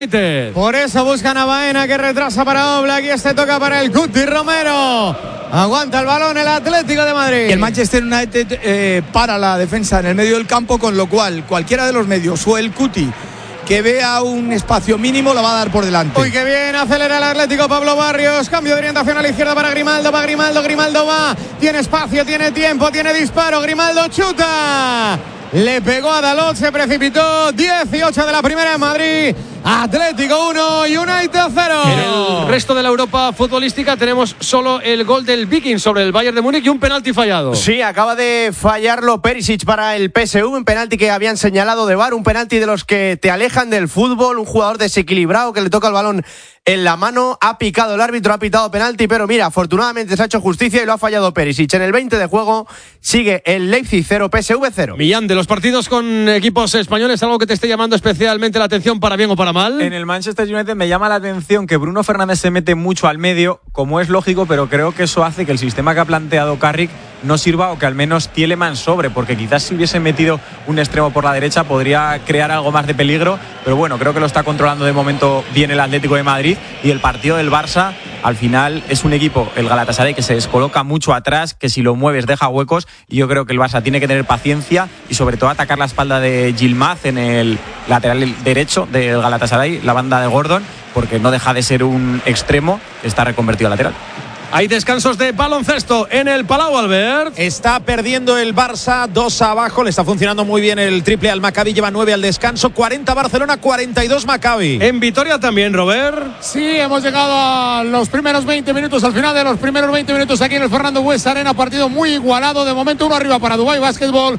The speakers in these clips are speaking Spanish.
Por eso buscan a Baena, que retrasa para Oblak, y este toca para el Cuti Romero. Aguanta el balón el Atlético de Madrid. El Manchester United para la defensa en el medio del campo, con lo cual cualquiera de los medios o el Cuti que vea un espacio mínimo la va a dar por delante. Uy, qué bien, acelera el Atlético. Pablo Barrios, cambio de orientación a la izquierda para Grimaldo. Va Grimaldo, Grimaldo va, tiene espacio, tiene tiempo, tiene disparo. Grimaldo chuta, le pegó a Dalot, se precipitó. 18 de la primera en Madrid. Atlético 1, United 0. En el resto de la Europa futbolística tenemos solo el gol del Viking sobre el Bayern de Múnich y un penalti fallado. Sí, acaba de fallarlo Perisic para el PSV, un penalti que habían señalado de VAR, un penalti de los que te alejan del fútbol, un jugador desequilibrado que le toca el balón en la mano, ha picado el árbitro, ha pitado penalti, pero mira, afortunadamente se ha hecho justicia y lo ha fallado Perisic. En el 20 de juego sigue el Leipzig 0, PSV 0. Millán, de los partidos con equipos españoles, ¿algo que te esté llamando especialmente la atención para bien o para mal? En el Manchester United me llama la atención que Bruno Fernández se mete mucho al medio, como es lógico, pero creo que eso hace que el sistema que ha planteado Carrick no sirva, o que al menos Tielemans sobre, porque quizás si hubiese metido un extremo por la derecha podría crear algo más de peligro, pero bueno, creo que lo está controlando de momento bien el Atlético de Madrid. Y el partido del Barça, al final es un equipo, el Galatasaray, que se descoloca mucho atrás, que si lo mueves deja huecos, y yo creo que el Barça tiene que tener paciencia y sobre todo atacar la espalda de Yilmaz en el lateral derecho del Galatasaray, la banda de Gordon, porque no deja de ser un extremo, está reconvertido a lateral. Hay descansos de baloncesto en el Palau, Albert. Está perdiendo el Barça 2 abajo. Le está funcionando muy bien el triple al Maccabi. Lleva 9 al descanso. 40 Barcelona, 42 Maccabi. En Vitoria también, Robert. Sí, hemos llegado a los primeros 20 minutos. Al final de los primeros 20 minutos aquí en el Fernando Buesa Arena. Partido muy igualado. De momento 1 arriba para Dubái Basketball.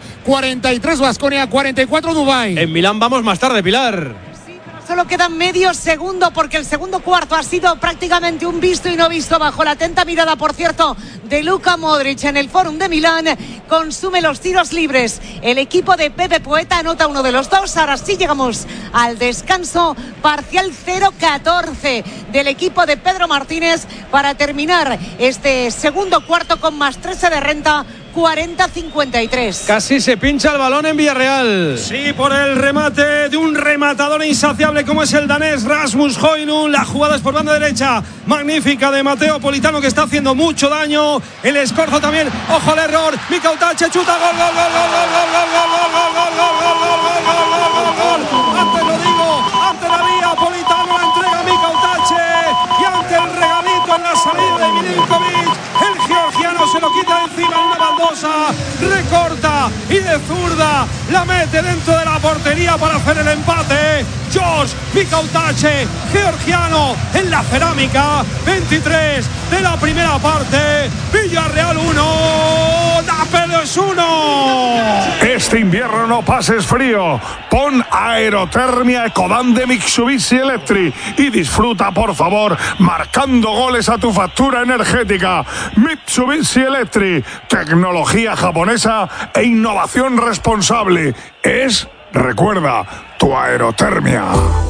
43 Baskonia, 44 Dubái. En Milán vamos más tarde, Pilar. Solo queda medio segundo porque el segundo cuarto ha sido prácticamente un visto y no visto, bajo la atenta mirada, por cierto, de Luka Modric en el Fórum de Milán. Consume los tiros libres el equipo de Pepe Poeta, anota uno de los dos. Ahora sí llegamos al descanso parcial. 0-14 del equipo de Pedro Martínez para terminar este segundo cuarto con más 13 de renta. 40-53. Casi se pincha el balón en Villarreal. Sí, por el remate de un rematador insaciable como es el danés Rasmus Højlund. La jugada es por banda derecha, magnífica, de Mateo Politano, que está haciendo mucho daño. El escorzo también, ojo al error. Mika Utache chuta, gol, gol, gol, gol, gol, gol, gol, gol, gol, gol, gol, gol, gol, gol, gol. Antes lo digo, antes la vía, Politano la entrega a Mika Utache, y ante el regalito en la salida de Milinkovic, el georgiano se lo quita encima en una baldosa, recorta y de zurda la mete dentro de la portería para hacer el empate. Josh Mika Utache, georgiano, en la cerámica. 23 de la primera parte. Villarreal 1, Nápoles 1. Este invierno no pases frío. Pon Aerotermia Ecodan de Mitsubishi Electric y disfruta, por favor, marcando goles a tu factura energética. Mitsubishi Electric, tecnología japonesa e innovación responsable. Recuerda, tu Aerotermia.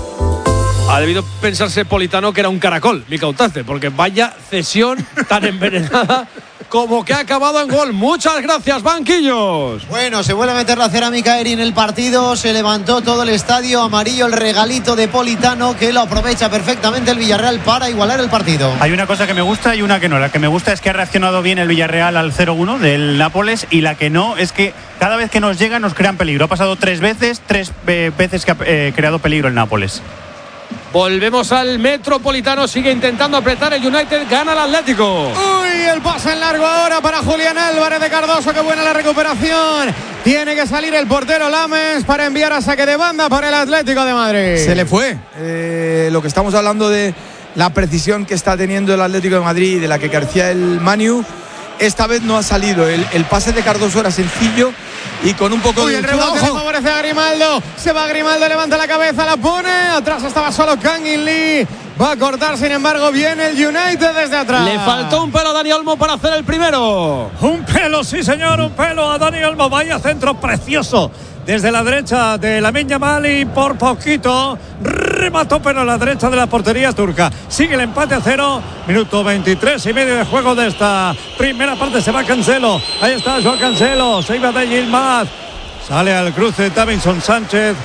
Ha debido pensarse Politano que era un caracol, Mika Utache, porque vaya cesión tan envenenada como que ha acabado en gol. Muchas gracias, banquillos. Bueno, se vuelve a meter la cerámica Eri en el partido. Se levantó todo el estadio amarillo, el regalito de Politano, que lo aprovecha perfectamente el Villarreal para igualar el partido. Hay una cosa que me gusta y una que no. La que me gusta es que ha reaccionado bien el Villarreal al 0-1 del Nápoles, y la que no es que cada vez que nos llega nos crean peligro. Ha pasado 3 veces que ha creado peligro el Nápoles. Volvemos al Metropolitano, sigue intentando apretar el United, gana el Atlético. Uy, el pase en largo ahora para Julián Álvarez de Cardoso, qué buena la recuperación. Tiene que salir el portero Lames para enviar a saque de banda para el Atlético de Madrid. Se le fue. Lo que estamos hablando de la precisión que está teniendo el Atlético de Madrid, de la que carecía el Manu, esta vez no ha salido. El pase de Cardoso era sencillo y con un poco de... el rebote le favorece a Grimaldo. Se va Grimaldo, levanta la cabeza, la pone. Atrás estaba solo Kangin Lee. Va a cortar, sin embargo, bien el United desde atrás. Le faltó un pelo a Dani Olmo para hacer el primero. Un pelo, sí señor, un pelo a Dani Olmo. Vaya centro precioso desde la derecha de Lamine Yamal, y por poquito remató, pero a la derecha de la portería turca. Sigue el empate a 0, minuto 23 y medio de juego de esta primera parte. Se va Cancelo, ahí está Joao Cancelo, se iba de Yilmaz, sale al cruce Davinson Sánchez,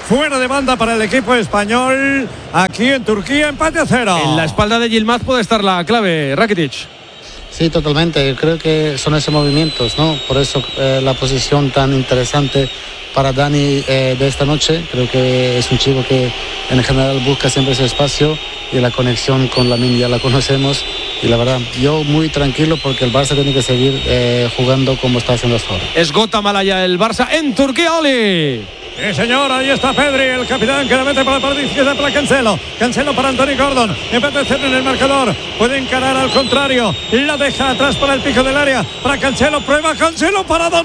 fuera de banda para el equipo español. Aquí en Turquía, empate a 0. En la espalda de Yilmaz puede estar la clave, Rakitic. Sí, totalmente. Creo que son esos movimientos, ¿no? Por eso la posición tan interesante para Dani de esta noche. Creo que es un chico que en general busca siempre ese espacio, y la conexión con Lamine ya la conocemos, y la verdad, yo muy tranquilo porque el Barça tiene que seguir jugando como está haciendo hasta ahora. Es Gota Malaya el Barça en Turquía, Oli. Sí, señor, ahí está Pedri, el capitán, que la mete para la parte izquierda para Cancelo. Cancelo para Anthony Gordon. Empate a 0 en el marcador. Puede encarar al contrario. La deja atrás para el pico del área. Para Cancelo, prueba Cancelo, paradón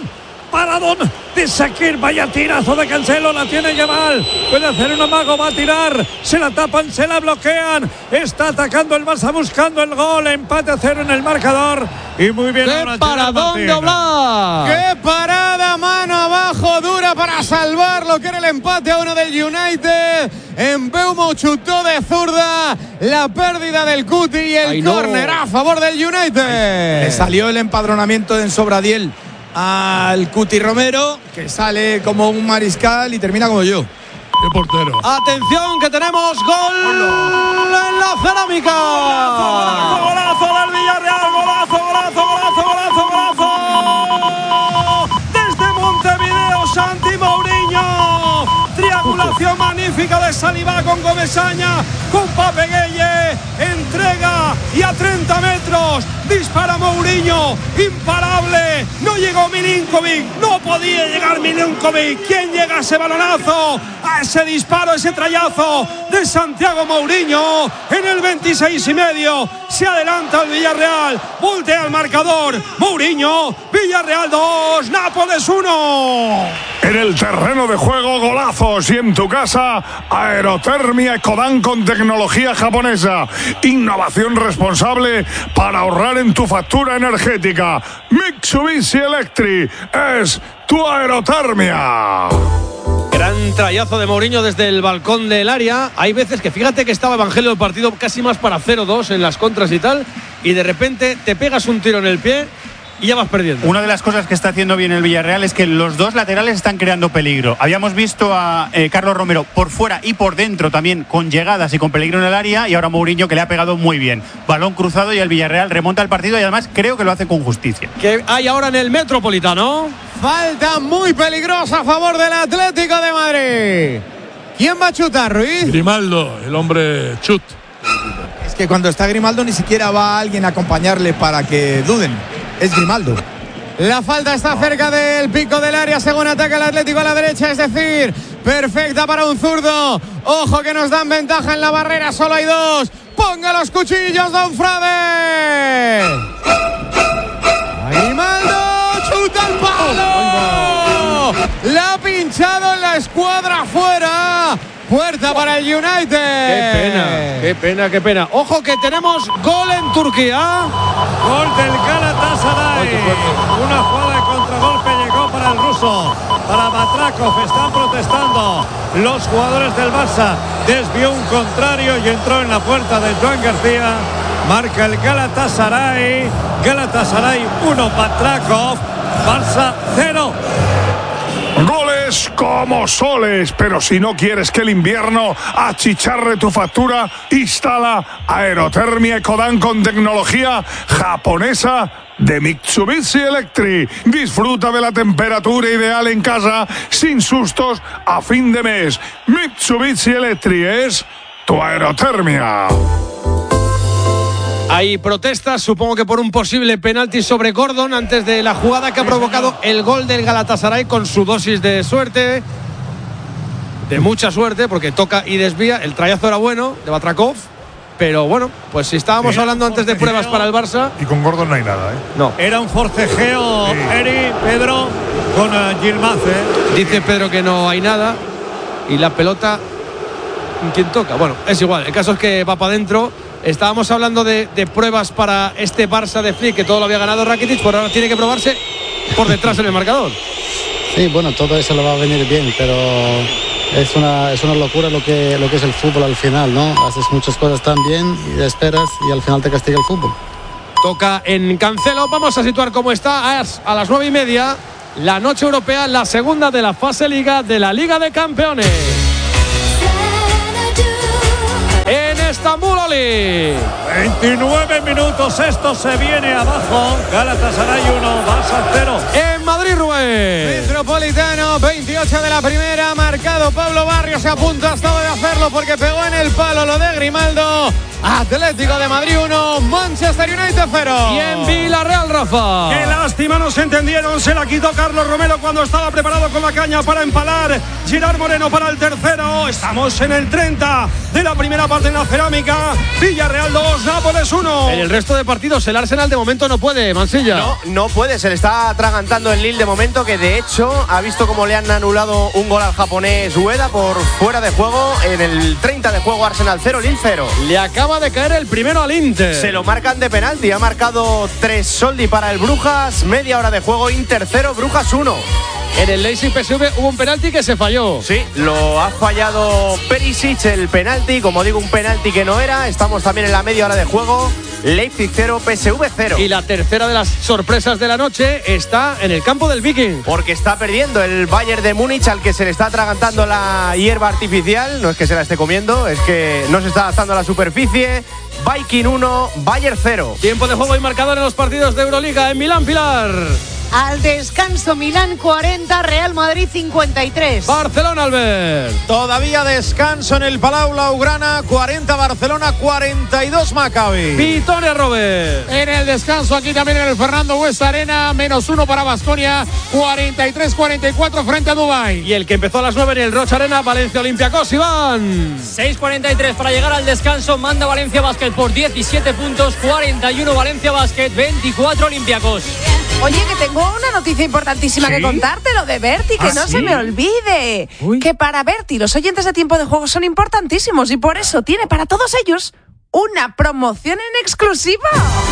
de Shaqiri, vaya tirazo de Cancelo, la tiene Yamal, puede hacer un amago, va a tirar, se la tapan, se la bloquean, está atacando el Barça buscando el gol, empate a 0 en el marcador, y muy bien. ¡Qué paradón de Oblak! ¡Qué parada, mano abajo, dura para salvar lo que era el empate a 1 del United! En Mbeumo chutó de zurda, la pérdida del Cuti y el córner a favor del United. Le salió el empadronamiento de Enzo Bradiel al Cuti Romero, que sale como un mariscal y termina como yo. ¡Qué portero! ¡Atención, que tenemos gol en la cerámica! ¡Golazo del Villarreal! ¡Golazo! Desde Montevideo, Santi Mourinho. Triangulación magnífica de Saliba con Gomesaña, con Pape Gueye. Entrega y a 30 metros dispara Mourinho, imparable. No llegó Milinkovic, no podía llegar Milinkovic. ¿Quién llega a ese balonazo? A ese disparo, ese trayazo de Santiago Mourinho. En el 26,5 se adelanta el Villarreal, voltea el marcador. Mourinho, Villarreal 2, Nápoles 1. En el terreno de juego, golazos, y en tu casa, Aerotermia Ecodan con tecnología japonesa. Innovación responsable para ahorrar en tu factura energética. Mitsubishi Electric es tu Aerotermia. Gran trayazo de Mourinho desde el balcón del área. Hay veces que fíjate que estaba Evangelio del partido casi más para 0-2 en las contras y tal, y de repente te pegas un tiro en el pie y ya vas perdiendo. Una de las cosas que está haciendo bien el Villarreal es que los dos laterales están creando peligro. Habíamos visto a Carlos Romero por fuera y por dentro también con llegadas y con peligro en el área, y ahora Mourinho, que le ha pegado muy bien. Balón cruzado y el Villarreal remonta el partido, y además creo que lo hace con justicia. ¿Qué hay ahora en el Metropolitano? Falta muy peligrosa a favor del Atlético de Madrid. ¿Quién va a chutar, Ruiz? Grimaldo, el hombre chut. Es que cuando está Grimaldo ni siquiera va alguien a acompañarle para que duden. Es Grimaldo. La falta está cerca del pico del área según ataca el Atlético a la derecha, es decir, perfecta para un zurdo. Ojo que nos dan ventaja en la barrera, solo hay dos. Ponga los cuchillos, don Frade. Grimaldo, chuta el palo. La ha pinchado en la escuadra fuera. Puerta para el United. Qué pena. Ojo que tenemos gol en Turquía. Gol del Galatasaray. Una jugada de contragolpe llegó para el ruso, para Batrakov. Están protestando los jugadores del Barça. Desvió un contrario y entró en la puerta de Joan García. Marca el Galatasaray. Galatasaray 1, Batrakov. Barça 0. Goles como soles, pero si no quieres que el invierno achicharre tu factura, instala Aerotermia Ecodan con tecnología japonesa de Mitsubishi Electric. Disfruta de la temperatura ideal en casa sin sustos a fin de mes. Mitsubishi Electric es tu Aerotermia. Hay protestas, supongo que por un posible penalti sobre Gordon antes de la jugada que ha provocado el gol del Galatasaray, con su dosis de suerte, de mucha suerte, porque toca y desvía. El trayazo era bueno de Batrakov, pero bueno, pues si estábamos hablando antes de pruebas para el Barça. Y con Gordon no hay nada, ¿eh? No. Era un forcejeo, Pedro, con Yilmaz. Dice Pedro que no hay nada, y la pelota, ¿quién toca? Bueno, es igual, el caso es que va para adentro. Estábamos hablando de pruebas para este Barça de Flick, que todo lo había ganado Rakitic, por ahora tiene que probarse por detrás en el marcador. Sí, bueno, todo eso le va a venir bien, pero es una locura lo que es el fútbol al final, ¿no? Haces muchas cosas tan bien y esperas y al final te castiga el fútbol. Toca en Cancelo. Vamos a situar cómo está a las 9:30 la noche europea, la segunda de la fase Liga de la Liga de Campeones. Estambul, Oli. 29 minutos, esto se viene abajo. Galatasaray 1, Barça 0. En Madrid, Rubén. Metropolitano, 28 de la primera, marcado Pablo Barrios, se apunta hasta de hacerlo porque pegó en el palo lo de Grimaldo. Atlético de Madrid 1, Manchester United 0. Y en Villarreal, Rafa. Qué lástima, no se entendieron. Se la quitó Carlos Romero cuando estaba preparado con la caña para empalar. Girard Moreno para el tercero. Estamos en el 30 de la primera parte en la cerámica. Villarreal 2, Nápoles 1. En el resto de partidos el Arsenal de momento no puede, Mansilla. No puede, se le está atragantando el Lille de momento, que de hecho ha visto cómo le han anulado un gol al japonés Ueda por fuera de juego. En el 30 de juego, Arsenal 0, Lille 0. Le acaba de caer el primero al Inter. Se lo marcan de penalti, ha marcado 3 Soldi para el Brujas, media hora de juego, Inter 0, Brujas 1. En el Leipzig PSV hubo un penalti que se falló. Sí, lo ha fallado Perisic, el penalti, como digo, un penalti que no era. Estamos también en la media hora de juego. Leipzig 0, PSV 0. Y la tercera de las sorpresas de la noche está en el campo del Viking. Porque está perdiendo el Bayern de Múnich, al que se le está atragantando la hierba artificial. No es que se la esté comiendo, es que no se está adaptando a la superficie. Viking 1, Bayern 0. Tiempo de juego y marcador en los partidos de Euroliga en Milán, Pilar. Al descanso, Milán 40, Real Madrid 53. Barcelona, Albert. Todavía descanso en el Palau Blaugrana, 40 Barcelona, 42 Maccabi. Vitoria, Robert. En el descanso aquí también en el Fernando Buesa Arena, -1 para Baskonia, 43-44 frente a Dubái. Y el que empezó a las 9 en el Rocha Arena, Valencia Olympiacos, Iván. 6:43 para llegar al descanso, manda Valencia Basket por 17 puntos, 41 Valencia Basket, 24 Olympiacos. Oye, que tengo una noticia importantísima que contarte, lo de Berti, que no se me olvide. Que para Berti los oyentes de Tiempo de Juego son importantísimos y por eso tiene para todos ellos una promoción en exclusiva.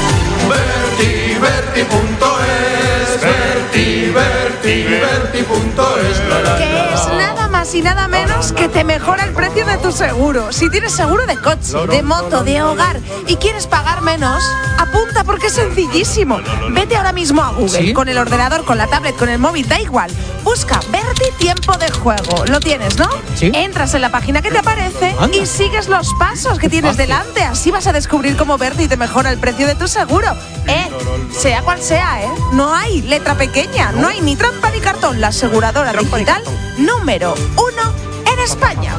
Que es nada más y nada menos que te mejora el precio de tu seguro. Si tienes seguro de coche, de moto, de hogar y quieres pagar menos, apunta porque es sencillísimo. Vete ahora mismo a Google, con el ordenador, con la tablet, con el móvil, da igual. Busca Berti Tiempo de Juego. Lo tienes, ¿no? Sí. Entras en la página que te aparece y sigues los pasos que tienes delante. Así vas a descubrir cómo Berti te mejora el precio de tu seguro. Sea cual sea, no hay letra pequeña, no hay ni trampa ni cartón. La aseguradora digital número 1 en España.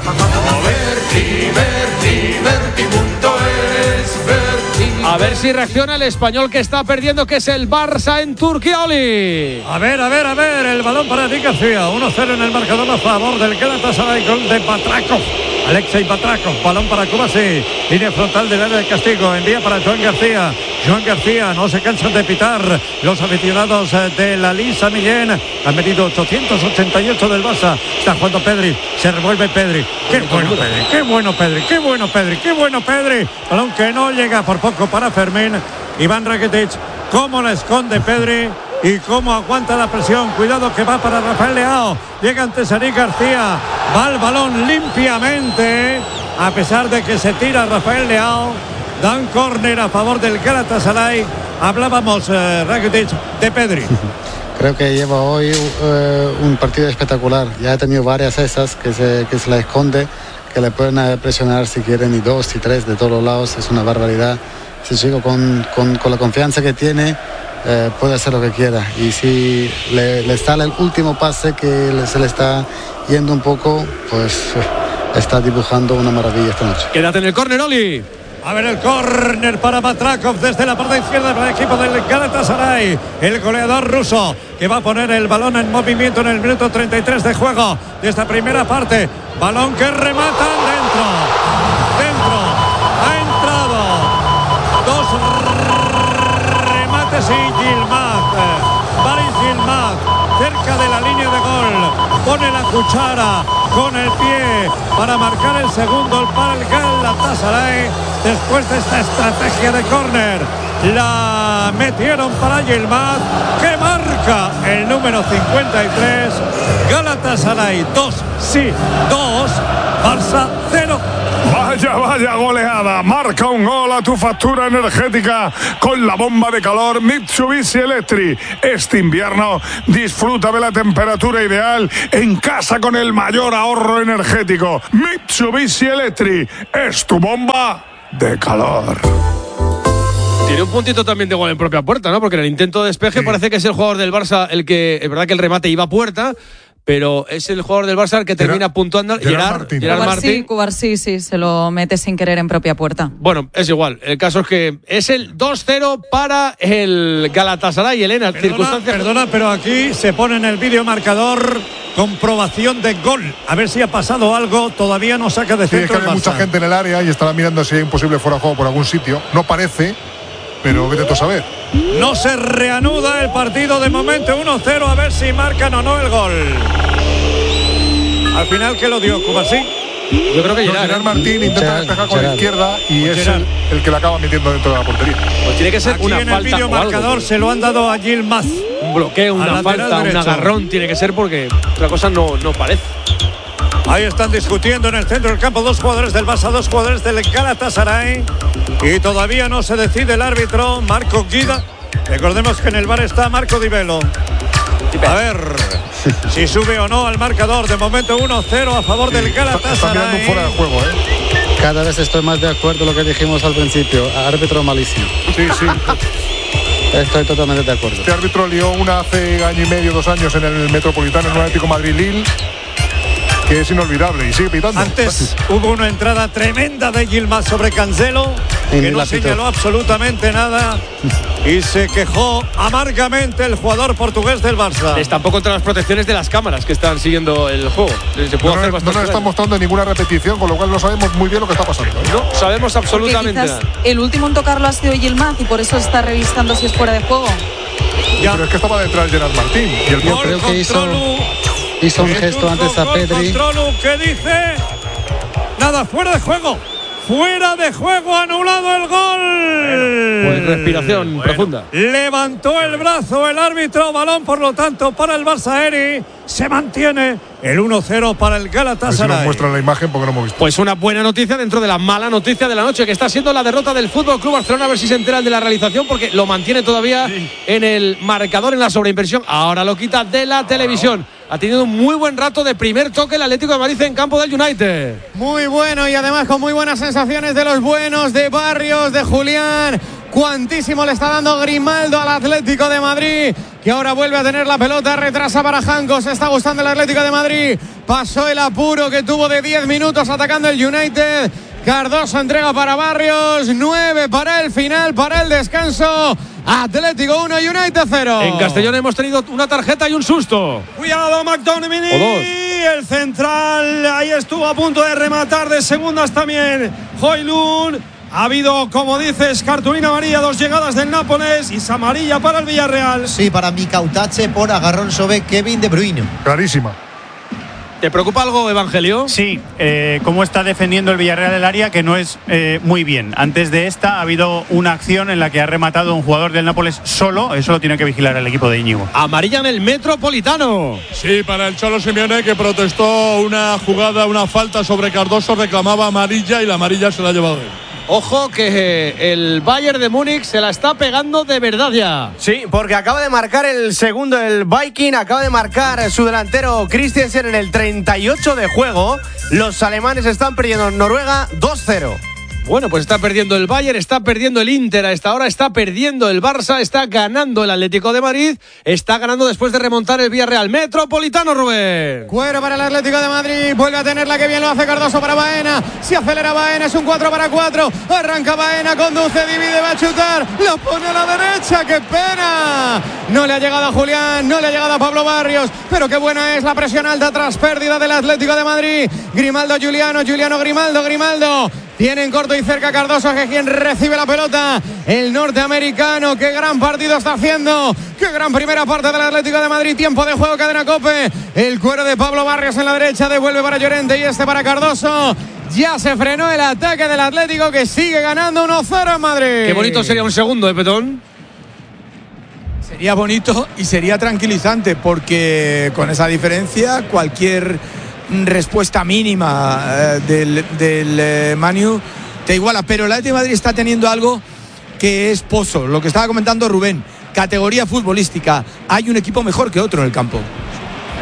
A ver si reacciona el español que está perdiendo, que es el Barça en Turquía, Oli. A ver, el balón para Eric García, 1-0 en el marcador a favor del Galatasaray, gol de Patrakov. Alexei Patrakov, balón para Kubasi, línea frontal del área de castigo, envía para Joan García. Joan García, no se cansan de pitar los aficionados de la Lisa Millén. Han metido 888 del Barça. Está jugando Pedri, se revuelve Pedri. Qué bueno Pedri. Balón que no llega por poco para Fermín. Iván Rakitic, cómo la esconde Pedri y cómo aguanta la presión. Cuidado que va para Rafael Leao. Llega antes Eric García. Va el balón limpiamente, a pesar de que se tira Rafael Leao. Dan córner a favor del Galatasaray. Hablábamos, Rakitic, de Pedri. Creo que lleva hoy un partido espectacular. Ya ha tenido varias esas que se la esconde, que le pueden presionar si quieren, y 2 y 3 de todos los lados. Es una barbaridad. Ese chico con la confianza que tiene puede hacer lo que quiera. Y si le sale el último pase que se le está yendo un poco, pues está dibujando una maravilla esta noche. Quédate en el córner, Oli. A ver el córner para Patrakov desde la parte izquierda para el equipo del Galatasaray. El goleador ruso que va a poner el balón en movimiento en el minuto 33 de juego de esta primera parte. Balón que remata dentro. Ha entrado. 2 remates y Yilmaz. Baris Yilmaz cerca de la línea de gol. Pone la cuchara con el pie para marcar el segundo para el Galatasaray. Después de esta estrategia de córner, la metieron para Yilmaz, que marca el número 53. Galatasaray 2, Barça 0. Vaya goleada. Marca un gol a tu factura energética con la bomba de calor Mitsubishi Electric. Este invierno disfruta de la temperatura ideal en casa con el mayor ahorro energético. Mitsubishi Electric es tu bomba de calor. Tiene un puntito también de gol en propia puerta, ¿no? Porque en el intento de despeje parece que es el jugador del Barça el que, es verdad que el remate iba a puerta, pero es el jugador del Barça el que termina puntuando. Gerard Martín. Cubarsí, sí, se lo mete sin querer en propia puerta. Bueno, es igual. El caso es que es el 2-0 para el Galatasaray, Elena. Perdona, pero aquí se pone en el vídeo marcador comprobación de gol. A ver si ha pasado algo. Todavía no saca de centro. Sí, es que hay mucha gente en el área y estará mirando si hay un posible fuera de juego por algún sitio. No parece, pero vete tú a saber. No se reanuda el partido de momento 1-0, a ver si marcan o no el gol. Al final, ¿qué lo dio Cubarsí? Yo creo que Gerard Martín intenta despejar con la izquierda y es el que la acaba metiendo dentro de la portería. Pues tiene que ser aquí una en falta. El vídeo marcador se lo han dado a Yilmaz. Un bloqueo, una falta, un agarrón tiene que ser, porque otra cosa no parece. Ahí están discutiendo en el centro del campo dos jugadores del Barça, dos jugadores del Galatasaray. Y todavía no se decide el árbitro, Marco Guida. Recordemos que en el VAR está Marco Di Velo. A ver si sube o no al marcador. De momento 1-0 a favor del Galatasaray. Está mirando fuera de juego, Cada vez estoy más de acuerdo con lo que dijimos al principio. Árbitro malísimo. Sí. Estoy totalmente de acuerdo. Este árbitro lió una hace año y medio, 2 años en el Metropolitano, en un Atlético Madrid-Lille, que es inolvidable y sigue pitando. Antes hubo una entrada tremenda de Yilmaz sobre Cancelo, que no señaló absolutamente nada y se quejó amargamente el jugador portugués del Barça. Está un poco contra las protecciones de las cámaras que están siguiendo el juego. Se puede hacer no nos están mostrando ninguna repetición, con lo cual no sabemos muy bien lo que está pasando. No sabemos absolutamente nada. El último en tocarlo ha sido Yilmaz y por eso está revisando si es fuera de juego. Pero es que estaba detrás Gerard Martín. Y yo creo que hizo un gesto antes a Pedri. ¿Qué dice? Nada, fuera de juego. Fuera de juego, anulado el gol. Pues respiración profunda. Levantó el brazo el árbitro, balón por lo tanto para el Barça. Eri se mantiene el 1-0 para el Galatasaray. Si nos muestran la imagen porque no hemos visto. Pues una buena noticia dentro de la mala noticia de la noche, que está siendo la derrota del Fútbol Club Barcelona. A ver si se enteran de la realización, porque lo mantiene todavía en el marcador, en la sobreinversión. Ahora lo quita de la televisión. Ha tenido un muy buen rato de primer toque el Atlético de Madrid en campo del United. Muy bueno, y además con muy buenas sensaciones de los buenos, de Barrios, de Julián. Cuantísimo le está dando Grimaldo al Atlético de Madrid, que ahora vuelve a tener la pelota, retrasa para Janko. Se está gustando el Atlético de Madrid. Pasó el apuro que tuvo de 10 minutos atacando el United. Cardoso entrega para Barrios, 9 para el final, para el descanso. Atlético 1, United 0. En Castellón hemos tenido una tarjeta y un susto. Cuidado, McTominay. El central, ahí estuvo a punto de rematar de segundas también Højlund. Ha habido, como dices, cartulina amarilla, 2 llegadas del Nápoles y amarilla para el Villarreal. Sí, para Mikautache por agarrón sobre Kevin De Bruyne. Clarísima. ¿Te preocupa algo, Evangelio? Sí, cómo está defendiendo el Villarreal el área, que no es muy bien. Antes de esta ha habido una acción en la que ha rematado un jugador del Nápoles solo. Eso lo tiene que vigilar el equipo de Íñigo. Amarilla en el Metropolitano. Sí, para el Cholo Simeone, que protestó una jugada, una falta sobre Cardoso, reclamaba amarilla y la amarilla se la ha llevado él. Ojo que el Bayern de Múnich se la está pegando de verdad ya. Sí, porque acaba de marcar el segundo el Viking, acaba de marcar su delantero Christensen en el 38 de juego. Los alemanes están perdiendo en Noruega 2-0. Bueno, pues está perdiendo el Bayern, está perdiendo el Inter a esta hora, está perdiendo el Barça, está ganando el Atlético de Madrid, está ganando después de remontar el Villarreal. Metropolitano, Rubén. Cuero para el Atlético de Madrid, vuelve a tenerla, que bien lo hace Cardoso para Baena. Se acelera Baena, es un 4-4. Arranca Baena, conduce, divide, va a chutar, lo pone a la derecha, ¡qué pena! No le ha llegado a Julián, no le ha llegado a Pablo Barrios, pero qué buena es la presión alta tras pérdida del Atlético de Madrid. Grimaldo, Giuliano, Grimaldo. Tiene en corto y cerca Cardoso, que quien recibe la pelota. El norteamericano, qué gran partido está haciendo. Qué gran primera parte del Atlético de Madrid. Tiempo de juego, cadena COPE. El cuero de Pablo Barrios en la derecha, devuelve para Llorente y este para Cardoso. Ya se frenó el ataque del Atlético, que sigue ganando 1-0 en Madrid. Qué bonito sería un segundo, Petón. Sería bonito y sería tranquilizante, porque con esa diferencia cualquier respuesta mínima del Manu te iguala, pero el Atlético de Madrid está teniendo algo que es pozo, lo que estaba comentando Rubén, categoría futbolística. Hay un equipo mejor que otro en el campo.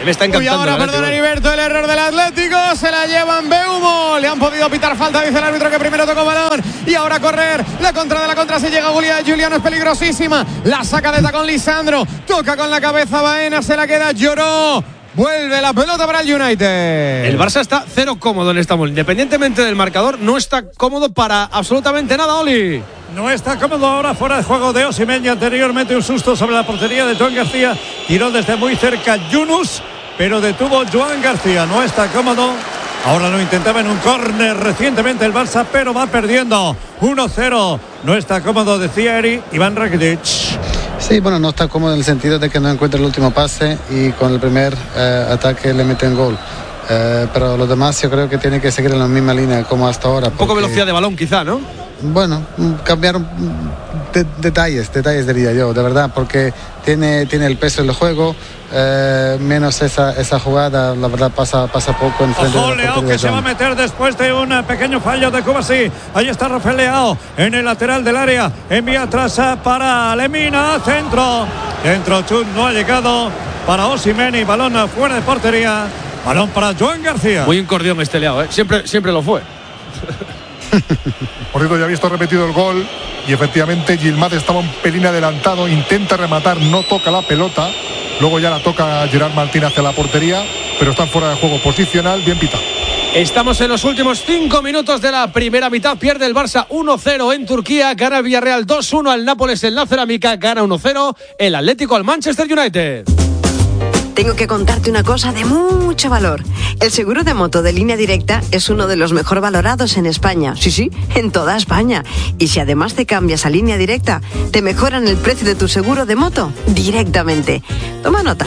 Me está encantando. Y ahora, perdón, Heriberto, el error del Atlético. Se la llevan Beumo. Le han podido pitar falta, dice el árbitro, que primero tocó balón. Y ahora correr. La contra de la contra. Se llega Juliano. Es peligrosísima. La saca de tacón Lisandro. Toca con la cabeza Baena. Se la queda. Lloró. Vuelve la pelota para el United. El Barça está cero cómodo en esta mole. Independientemente del marcador, no está cómodo para absolutamente nada, Oli. No está cómodo ahora, fuera de juego de Osimhen. Anteriormente un susto sobre la portería de Joan García. Tiró desde muy cerca Yunus, pero detuvo Joan García. No está cómodo. Ahora lo intentaba en un córner recientemente el Barça, pero va perdiendo 1-0. No está cómodo, decía Iván Rakitic. Sí, bueno, no está cómodo en el sentido de que no encuentra el último pase y con el primer ataque le meten gol. Pero los demás yo creo que tiene que seguir en la misma línea como hasta ahora. Un poco velocidad de balón quizá, ¿no? Bueno, cambiar detalles diría yo, de verdad, porque tiene el peso del juego, menos esa jugada, la verdad pasa poco en frente. Ojo, Leao, que se va a meter después de un pequeño fallo de Kovacic. Ahí está Rafael Leao en el lateral del área, envía atrás para Lemina, centro, chut, no ha llegado para Osimhen y balón fuera de portería, balón para Joan García. Muy incordión este Leao, siempre lo fue. Por cierto, ya ha visto repetido el gol y efectivamente Yilmaz estaba un pelín adelantado, intenta rematar, no toca la pelota, luego ya la toca Gerard Martín hacia la portería, pero están fuera de juego posicional, bien pitado. Estamos en los últimos 5 minutos de la primera mitad. Pierde el Barça 1-0 en Turquía, gana el Villarreal 2-1 al Nápoles en la Cerámica, gana 1-0 el Atlético al Manchester United. Tengo que contarte una cosa de mucho valor. El seguro de moto de Línea Directa es uno de los mejor valorados en España. Sí, en toda España. Y si además te cambias a Línea Directa, te mejoran el precio de tu seguro de moto directamente. Toma nota,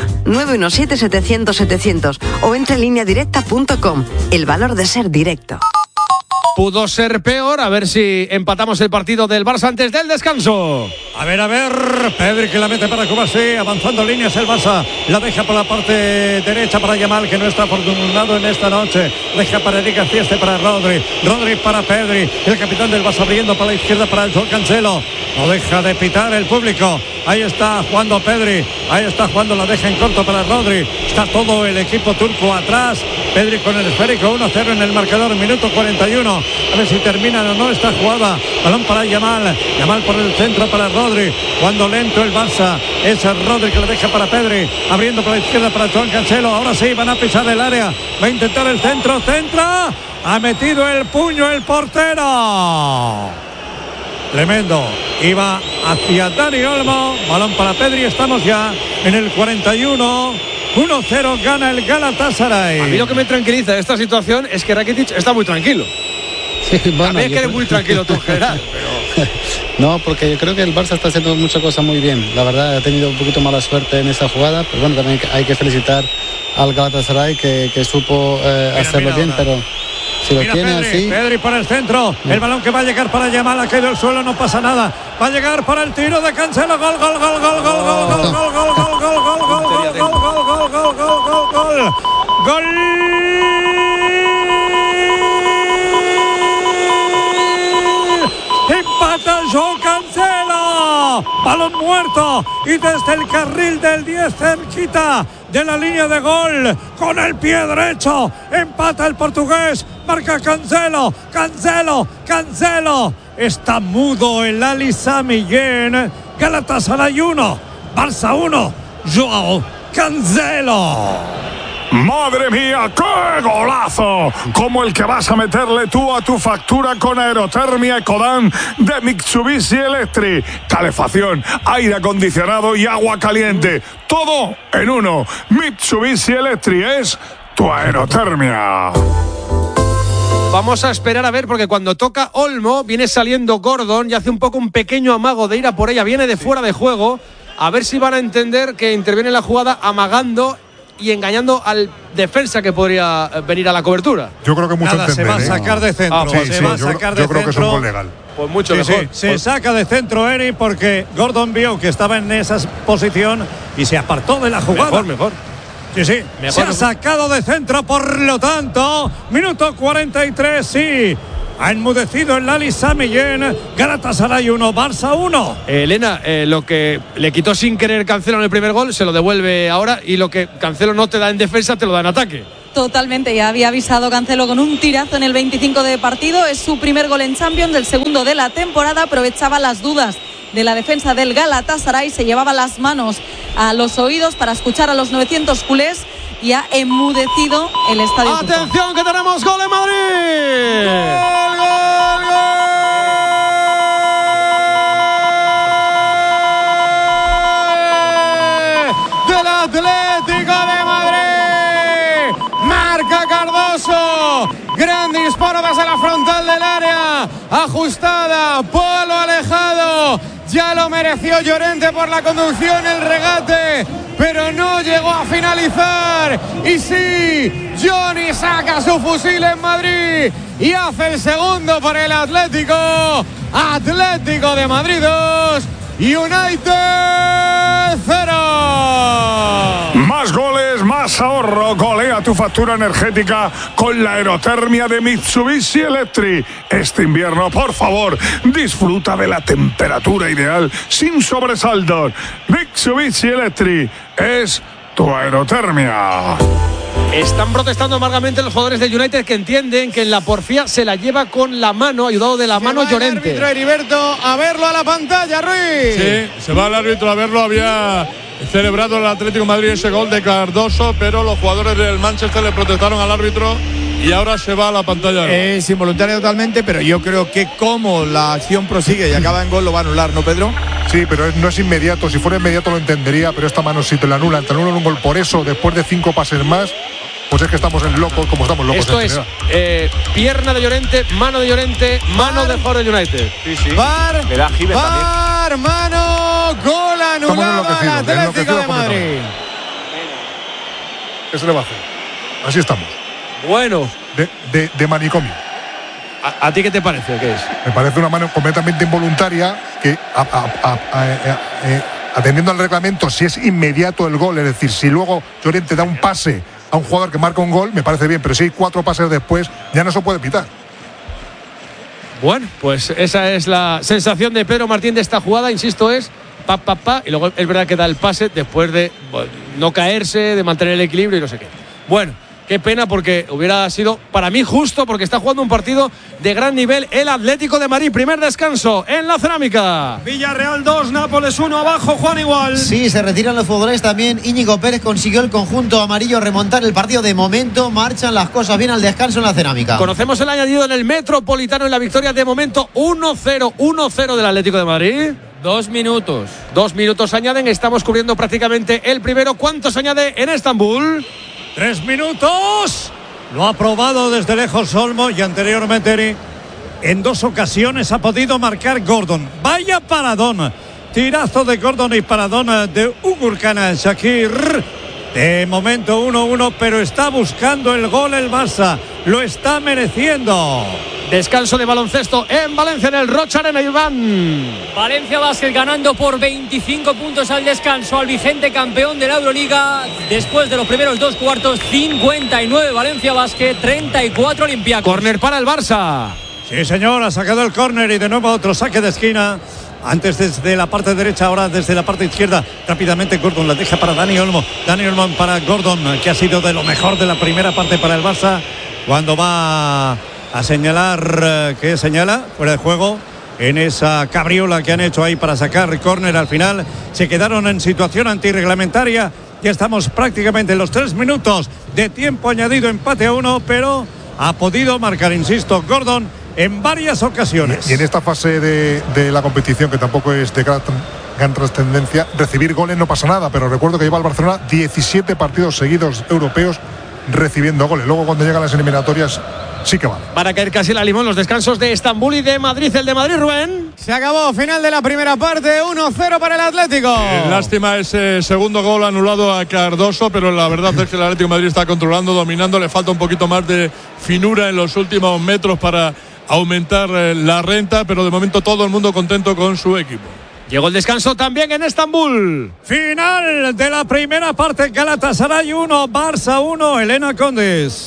917-700-700 o entra en lineadirecta.com. El valor de ser directo. Pudo ser peor, a ver si empatamos el partido del Barça antes del descanso. A ver, Pedri que la mete para Kovacic, avanzando líneas el Barça, la deja por la parte derecha para Yamal, que no está afortunado en esta noche, deja para Eric García, para Rodri para Pedri, el capitán del Barça abriendo para la izquierda para Joao Cancelo, no deja de pitar el público, ahí está jugando Pedri, ahí está jugando, la deja en corto para Rodri, está todo el equipo turco atrás, Pedri con el esférico, 1-0 en el marcador, minuto 41, a ver si termina o no esta jugada, balón para Yamal por el centro para Rodri, cuando lento el Barça, es Rodri que le deja para Pedri, abriendo por la izquierda para Joao Cancelo, ahora sí van a pisar el área, va a intentar el centro, ha metido el puño el portero, tremendo, iba hacia Dani Olmo, balón para Pedri, estamos ya en el 41, 1-0 gana el Galatasaray. A mí lo que me tranquiliza de esta situación es que Rakitic está muy tranquilo. Sí, bueno, también que eres muy tranquilo tú en general, pero... No, porque yo creo que el Barça está haciendo muchas cosas muy bien. La verdad, ha tenido un poquito mala suerte en esa jugada, pero bueno, también hay que felicitar al Galatasaray que supo hacerlo bien, pero si lo tiene así... Pedri para el centro, el balón que va a llegar para Yamal, ha caído al suelo, no pasa nada, va a llegar para el tiro de Cancelo, gol, empata Joao Cancelo, balón muerto y desde el carril del 10 cerquita de la línea de gol con el pie derecho empata el portugués, marca Cancelo, está mudo el Ali Sami Yen, Galatasaray 1, Barça 1, Joao Cancelo. ¡Madre mía, qué golazo! Como el que vas a meterle tú a tu factura con Aerotermia Ecodan de Mitsubishi Electric. Calefacción, aire acondicionado y agua caliente. Todo en uno. Mitsubishi Electric es tu aerotermia. Vamos a esperar a ver, porque cuando toca Olmo viene saliendo Gordon y hace un poco un pequeño amago de ir a por ella. Viene de fuera de juego. A ver si van a entender que interviene en la jugada amagando y engañando al defensa que podría venir a la cobertura. Yo creo que mucho Nada, se va a sacar de centro. Yo creo que es un gol legal. Pues mucho mejor. Se saca de centro Eric porque Gordon vio que estaba en esa posición y se apartó de la jugada. Mejor. Se ha sacado de centro, por lo tanto, minuto 43, sí. Ha enmudecido el Lali Sami Yen. Galatasaray 1, Barça 1. Elena, lo que le quitó sin querer Cancelo en el primer gol, se lo devuelve ahora, y lo que Cancelo no te da en defensa, te lo da en ataque. Totalmente, ya había avisado Cancelo con un tirazo en el 25 de partido. Es su primer gol en Champions, el segundo de la temporada. Aprovechaba las dudas de la defensa del Galatasaray, se llevaba las manos a los oídos para escuchar a los 900 culés y ha enmudecido el estadio. ¡Atención, que tenemos gol en Madrid! ¡Gol, gol, gol! Del Atlético de Madrid. Marca Cardoso. Gran disparo desde la frontal del área. Ajustada. Polo alejado. Ya lo mereció Llorente por la conducción, el regate, pero no llegó a finalizar. Y sí, Johnny saca su fusil en Madrid y hace el segundo para el Atlético. Atlético de Madrid 2, United 0. Más goles, más ahorro. Golea tu factura energética con la aerotermia de Mitsubishi Electric. Este invierno, por favor, disfruta de la temperatura ideal sin sobresaltos. Mitsubishi Electric es tu aerotermia. Están protestando amargamente los jugadores del United, que entienden que en la porfía se la lleva con la mano, ayudado de la mano Llorente. El árbitro Heriberto a verlo a la pantalla, Ruiz. Sí, se va el árbitro a verlo. Había celebrado el Atlético de Madrid ese gol de Cardoso, pero los jugadores del Manchester le protestaron al árbitro y ahora se va a la pantalla. Es involuntario totalmente, pero yo creo que como la acción prosigue y acaba en gol, lo va a anular, ¿no, Pedro? Sí, pero no es inmediato. Si fuera inmediato lo entendería, pero esta mano sí te la anulan. Te anulan un gol por eso, después de 5 pases más. Pues es que estamos en locos, como estamos locos. Esto es pierna de Llorente, mano de Llorente, mano de jugador del United. Sí, sí. VAR, Le da Giver VAR, mano, gol anulado al Atlético de Madrid. ¿Qué se le va a hacer? Así estamos. Bueno. De manicomio. ¿A ti qué te parece? ¿Qué es? Me parece una mano completamente involuntaria que, atendiendo al reglamento, si es inmediato el gol, es decir, si luego Llorente da un pase a un jugador que marca un gol, me parece bien, pero si hay 4 pases después, ya no se puede pitar. Bueno, pues esa es la sensación de Pedro Martín de esta jugada, insisto, es pa, y luego es verdad que da el pase después de no caerse, de mantener el equilibrio y no sé qué. Bueno, qué pena, porque hubiera sido para mí justo, porque está jugando un partido de gran nivel el Atlético de Madrid. Primer descanso en la Cerámica. Villarreal 2, Nápoles 1, abajo, Juan igual. Sí, se retiran los futbolistas también. Íñigo Pérez consiguió el conjunto amarillo remontar el partido. De momento marchan las cosas bien al descanso en la Cerámica. Conocemos el añadido en el Metropolitano en la victoria de momento 1-0 del Atlético de Madrid. 2 minutos. 2 minutos añaden, estamos cubriendo prácticamente el primero. ¿Cuántos añade en Estambul? 3 minutos. Lo ha probado desde lejos Olmo y anteriormente en 2 ocasiones ha podido marcar Gordon. Vaya paradón. Tirazo de Gordon y paradón de Ugurkan Shakir. De momento 1-1, pero está buscando el gol el Barça. Lo está mereciendo. Descanso de baloncesto en Valencia, en el Rocha Arena, Iván. Valencia Basket ganando por 25 puntos al descanso al vigente campeón de la Euroliga. Después de los primeros 2 cuartos, 59 Valencia Basket, 34 Olympiacos. Córner para el Barça. Sí, señor, ha sacado el córner y de nuevo otro saque de esquina. Antes desde la parte derecha, ahora desde la parte izquierda. Rápidamente Gordon la deja para Dani Olmo. Dani Olmo para Gordon, que ha sido de lo mejor de la primera parte para el Barça. Cuando va a señalar, ¿qué señala? Fuera de juego. En esa cabriola que han hecho ahí para sacar córner al final. Se quedaron en situación antirreglamentaria. Ya estamos prácticamente en los 3 minutos de tiempo añadido, empate a 1, pero ha podido marcar, insisto, Gordon en varias ocasiones. Y en esta fase de la competición, que tampoco es de gran trascendencia, recibir goles no pasa nada, pero recuerdo que lleva el Barcelona 17 partidos seguidos europeos recibiendo goles. Luego cuando llegan las eliminatorias sí que vale. Van a caer casi la limón los descansos de Estambul y de Madrid. El de Madrid, Rubén. Se acabó, final de la primera parte, 1-0 para el Atlético. Lástima ese segundo gol anulado a Cardoso, pero la verdad es que el Atlético de Madrid está controlando, dominando. Le falta un poquito más de finura en los últimos metros para aumentar la renta, pero de momento todo el mundo contento con su equipo. Llegó el descanso también en Estambul. Final de la primera parte, Galatasaray 1, Barça 1, Elena Condes.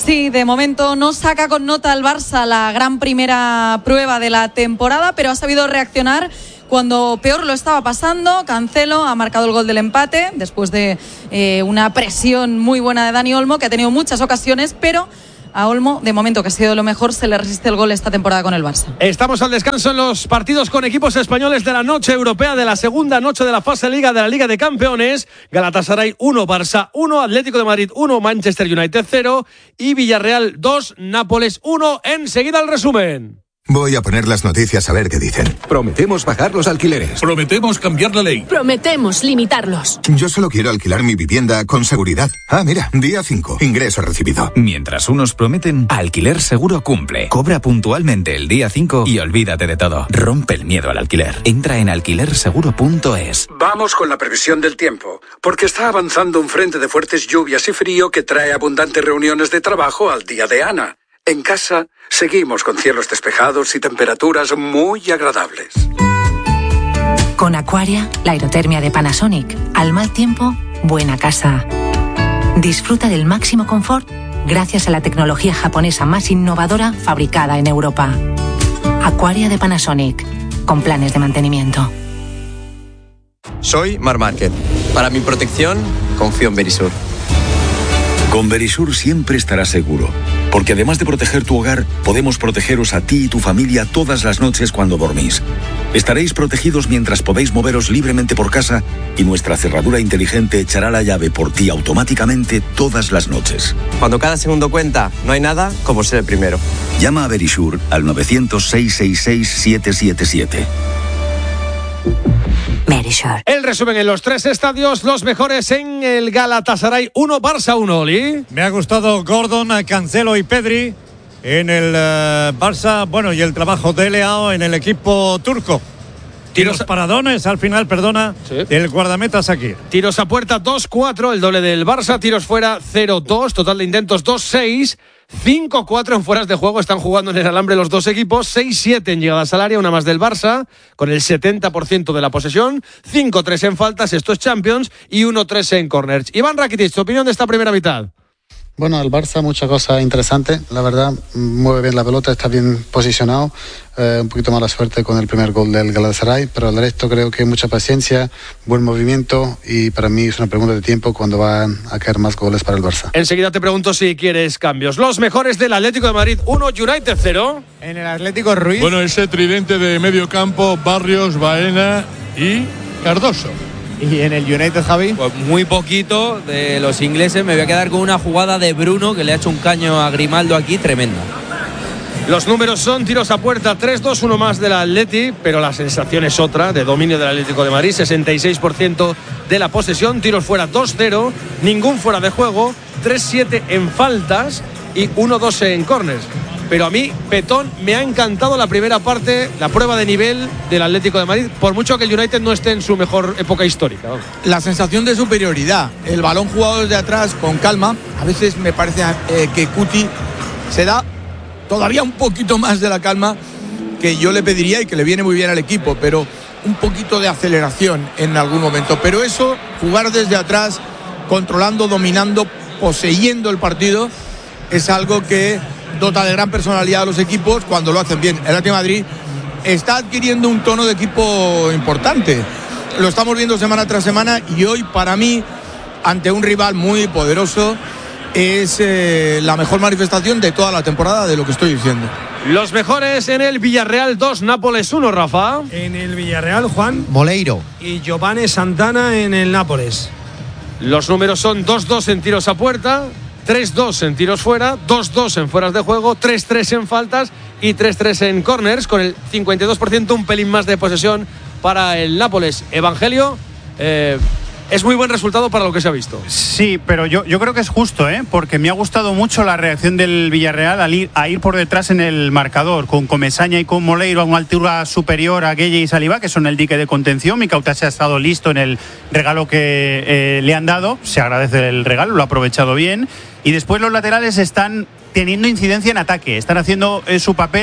Sí, de momento no saca con nota al Barça la gran primera prueba de la temporada, pero ha sabido reaccionar cuando peor lo estaba pasando. Cancelo ha marcado el gol del empate después de una presión muy buena de Dani Olmo, que ha tenido muchas ocasiones, pero a Olmo, de momento que ha sido lo mejor, se le resiste el gol esta temporada con el Barça. Estamos al descanso en los partidos con equipos españoles de la noche europea, de la segunda noche de la fase Liga de la Liga de Campeones. Galatasaray 1, Barça 1, Atlético de Madrid 1, Manchester United 0 y Villarreal 2, Nápoles 1. Enseguida el resumen. Voy a poner las noticias a ver qué dicen. Prometemos bajar los alquileres. Prometemos cambiar la ley. Prometemos limitarlos. Yo solo quiero alquilar mi vivienda con seguridad. Ah, mira, día 5, ingreso recibido. Mientras unos prometen, Alquiler Seguro cumple. Cobra puntualmente el día 5 y olvídate de todo. Rompe el miedo al alquiler. Entra en alquilerseguro.es. Vamos con la previsión del tiempo, porque está avanzando un frente de fuertes lluvias y frío que trae abundantes reuniones de trabajo al día de Ana. En casa, seguimos con cielos despejados y temperaturas muy agradables. Con Aquaria, la aerotermia de Panasonic. Al mal tiempo, buena casa. Disfruta del máximo confort gracias a la tecnología japonesa más innovadora fabricada en Europa. Aquaria de Panasonic, con planes de mantenimiento. Soy Mar Márquez. Para mi protección, confío en Verisur. Con Verisur siempre estarás seguro, porque además de proteger tu hogar, podemos protegeros a ti y tu familia todas las noches cuando dormís. Estaréis protegidos mientras podéis moveros libremente por casa y nuestra cerradura inteligente echará la llave por ti automáticamente todas las noches. Cuando cada segundo cuenta, no hay nada como ser el primero. Llama a Verisur al 900-666-777. El resumen en los 3 estadios, los mejores en el Galatasaray 1, Barça 1, Oli. Me ha gustado Gordon, Cancelo y Pedri en el Barça, bueno, y el trabajo de Leao en el equipo turco. Tiros paradones al final, sí. El guardameta Sakir. Tiros a puerta 2-4, el doble del Barça. Tiros fuera 0-2, total de intentos 2-6. 5-4 en fueras de juego, están jugando en el alambre los dos equipos. 6-7 en llegadas al área, una más del Barça, con el 70% de la posesión. 5-3 en faltas, esto es Champions. Y 1-3 en corners. Iván Rakitic, tu opinión de esta primera mitad. Bueno, el Barça, muchas cosas interesantes, la verdad, mueve bien la pelota, está bien posicionado, un poquito mala suerte con el primer gol del Galatasaray, pero el resto creo que mucha paciencia, buen movimiento y para mí es una pregunta de tiempo cuando van a caer más goles para el Barça. Enseguida te pregunto si quieres cambios. Los mejores del Atlético de Madrid 1, United 0. En el Atlético Ruiz. Bueno, ese tridente de medio campo, Barrios, Baena y Cardoso. ¿Y en el United, Javi? Pues muy poquito de los ingleses. Me voy a quedar con una jugada de Bruno que le ha hecho un caño a Grimaldo aquí, tremenda. Los números son tiros a puerta 3-2, uno más del Atleti, pero la sensación es otra, de dominio del Atlético de Madrid, 66% de la posesión, tiros fuera 2-0, ningún fuera de juego, 3-7 en faltas y 1-2 en corners. Pero a mí, Petón, me ha encantado la primera parte, la prueba de nivel del Atlético de Madrid, por mucho que el United no esté en su mejor época histórica. La sensación de superioridad, el balón jugado desde atrás con calma. A veces me parece que Cuti se da todavía un poquito más de la calma que yo le pediría y que le viene muy bien al equipo, pero un poquito de aceleración en algún momento. Pero eso, jugar desde atrás, controlando, dominando, poseyendo el partido, es algo que dota de gran personalidad a los equipos cuando lo hacen bien. El Atlético de Madrid está adquiriendo un tono de equipo importante. Lo estamos viendo semana tras semana y hoy, para mí, ante un rival muy poderoso, es la mejor manifestación de toda la temporada de lo que estoy diciendo. Los mejores en el Villarreal 2, Nápoles 1, Rafa. En el Villarreal, Juan Moleiro y Giovanni Santana en el Nápoles. Los números son 2-2 en tiros a puerta, 3-2 en tiros fuera, 2-2 en fueras de juego, 3-3 en faltas y 3-3 en corners, con el 52%, un pelín más de posesión para el Nápoles. Evangelio, es muy buen resultado para lo que se ha visto. Sí, pero yo creo que es justo, porque me ha gustado mucho la reacción del Villarreal a ir por detrás en el marcador, con Comesaña y con Moleiro a una altura superior a Gueye y Saliba, que son el dique de contención. Mikautase ha estado listo en el regalo que le han dado, se agradece el regalo, lo ha aprovechado bien. Y después los laterales están teniendo incidencia en ataque, están haciendo su papel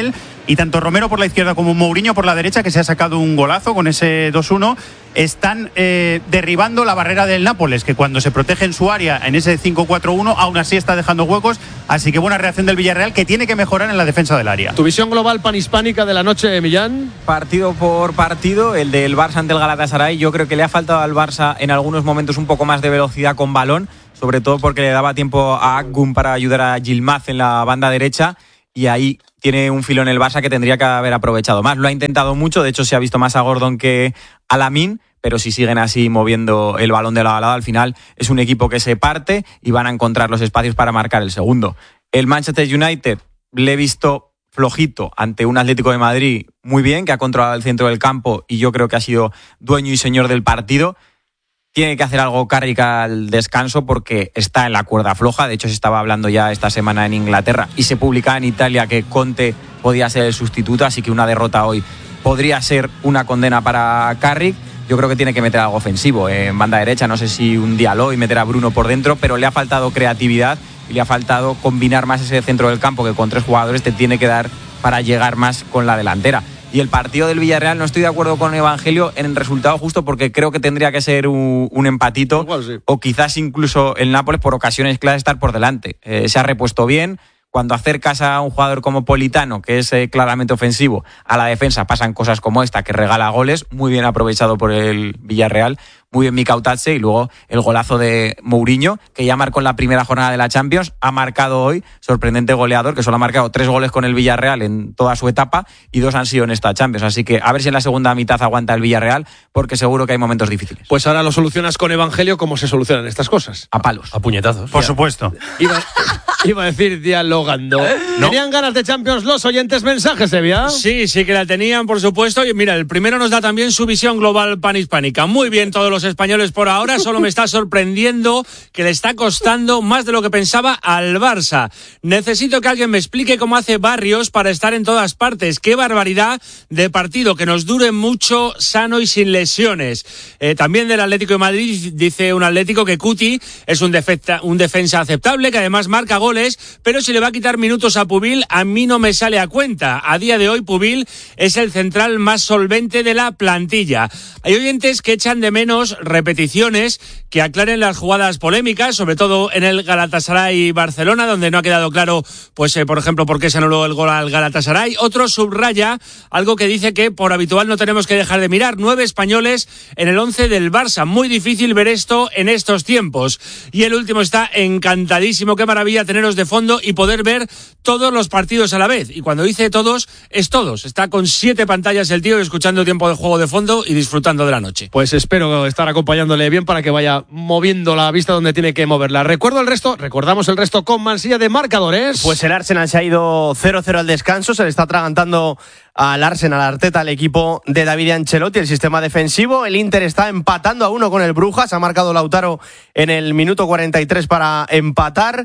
Y tanto Romero por la izquierda como Mourinho por la derecha, que se ha sacado un golazo con ese 2-1, están derribando la barrera del Nápoles, que cuando se protege en su área en ese 5-4-1, aún así está dejando huecos. Así que buena reacción del Villarreal, que tiene que mejorar en la defensa del área. Tu visión global panhispánica de la noche, Millán. Partido por partido, el del Barça ante el Galatasaray. Yo creo que le ha faltado al Barça en algunos momentos un poco más de velocidad con balón, sobre todo porque le daba tiempo a Akgün para ayudar a Yilmaz en la banda derecha, y ahí tiene un filón el Barça que tendría que haber aprovechado más. Lo ha intentado mucho, de hecho se ha visto más a Gordon que a Lamine, pero si siguen así moviendo el balón de lado a lado, al final es un equipo que se parte y van a encontrar los espacios para marcar el segundo. El Manchester United le he visto flojito ante un Atlético de Madrid muy bien, que ha controlado el centro del campo y yo creo que ha sido dueño y señor del partido. Tiene que hacer algo Carrick al descanso porque está en la cuerda floja. De hecho, se estaba hablando ya esta semana en Inglaterra y se publicaba en Italia que Conte podía ser el sustituto, así que una derrota hoy podría ser una condena para Carrick. Yo creo que tiene que meter algo ofensivo en banda derecha, no sé si un Diallo y meter a Bruno por dentro, pero le ha faltado creatividad y le ha faltado combinar más ese centro del campo que con 3 jugadores te tiene que dar para llegar más con la delantera. Y el partido del Villarreal, no estoy de acuerdo con Evangelio en el resultado justo, porque creo que tendría que ser un empatito. Igual, sí. O quizás incluso el Nápoles por ocasiones claras estar por delante. Se ha repuesto bien. Cuando acercas a un jugador como Politano, que es claramente ofensivo, a la defensa pasan cosas como esta, que regala goles, muy bien aprovechado por el Villarreal, muy bien Mikau Tatse, y luego el golazo de Mourinho, que ya marcó en la primera jornada de la Champions, ha marcado hoy, sorprendente goleador, que solo ha marcado 3 goles con el Villarreal en toda su etapa, y 2 han sido en esta Champions, así que a ver si en la segunda mitad aguanta el Villarreal, porque seguro que hay momentos difíciles. Pues ahora lo solucionas con Evangelio. ¿Cómo se solucionan estas cosas? A palos. A puñetazos. Por supuesto. Iba a decir dialogando. No. ¿Tenían ganas de Champions los oyentes? Mensajes, Sevilla. Sí que la tenían, por supuesto. Y mira, el primero nos da también su visión global panhispánica. Muy bien todos los españoles por ahora. Solo me está sorprendiendo que le está costando más de lo que pensaba al Barça. Necesito que alguien me explique cómo hace Barrios para estar en todas partes. Qué barbaridad de partido, que nos dure mucho, sano y sin lesiones. También del Atlético de Madrid dice un Atlético que Cuti es un defensa aceptable, que además marca goles, pero si le va a quitar minutos a Pubil, a mí no me sale a cuenta. A día de hoy Pubil es el central más solvente de la plantilla. Hay oyentes que echan de menos repeticiones, que aclaren las jugadas polémicas, sobre todo en el Galatasaray-Barcelona, donde no ha quedado claro, pues por ejemplo, por qué se anuló el gol al Galatasaray. Otro subraya algo que dice que por habitual no tenemos que dejar de mirar: 9 españoles en el 11 del Barça. Muy difícil ver esto en estos tiempos. Y el último está encantadísimo. Qué maravilla teneros de fondo y poder ver todos los partidos a la vez. Y cuando dice todos, es todos. Está con 7 pantallas el tío, escuchando tiempo de juego de fondo y disfrutando de la noche. Pues espero estar acompañándole bien para que vaya moviendo la vista donde tiene que moverla. Recordamos el resto con Mansilla de marcadores. Pues el Arsenal se ha ido 0-0 al descanso, se le está atragantando al Arsenal, Arteta, al equipo de David Ancelotti, el sistema defensivo. El Inter está empatando a 1 con el Brujas, ha marcado Lautaro en el minuto 43 para empatar.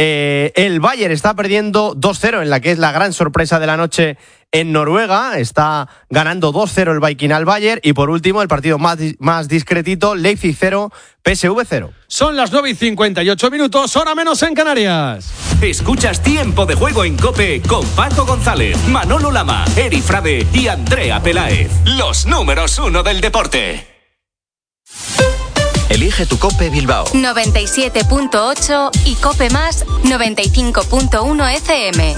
El Bayern está perdiendo 2-0 en la que es la gran sorpresa de la noche en Noruega. Está ganando 2-0 el Viking al Bayern. Y por último, el partido más discretito, Leipzig 0, PSV 0. Son las 9:58, hora menos en Canarias. Escuchas Tiempo de Juego en COPE con Paco González, Manolo Lama, Eri Frade y Andrea Peláez. Los números 1 del deporte. Elige tu COPE Bilbao 97.8 y COPE Más 95.1 FM.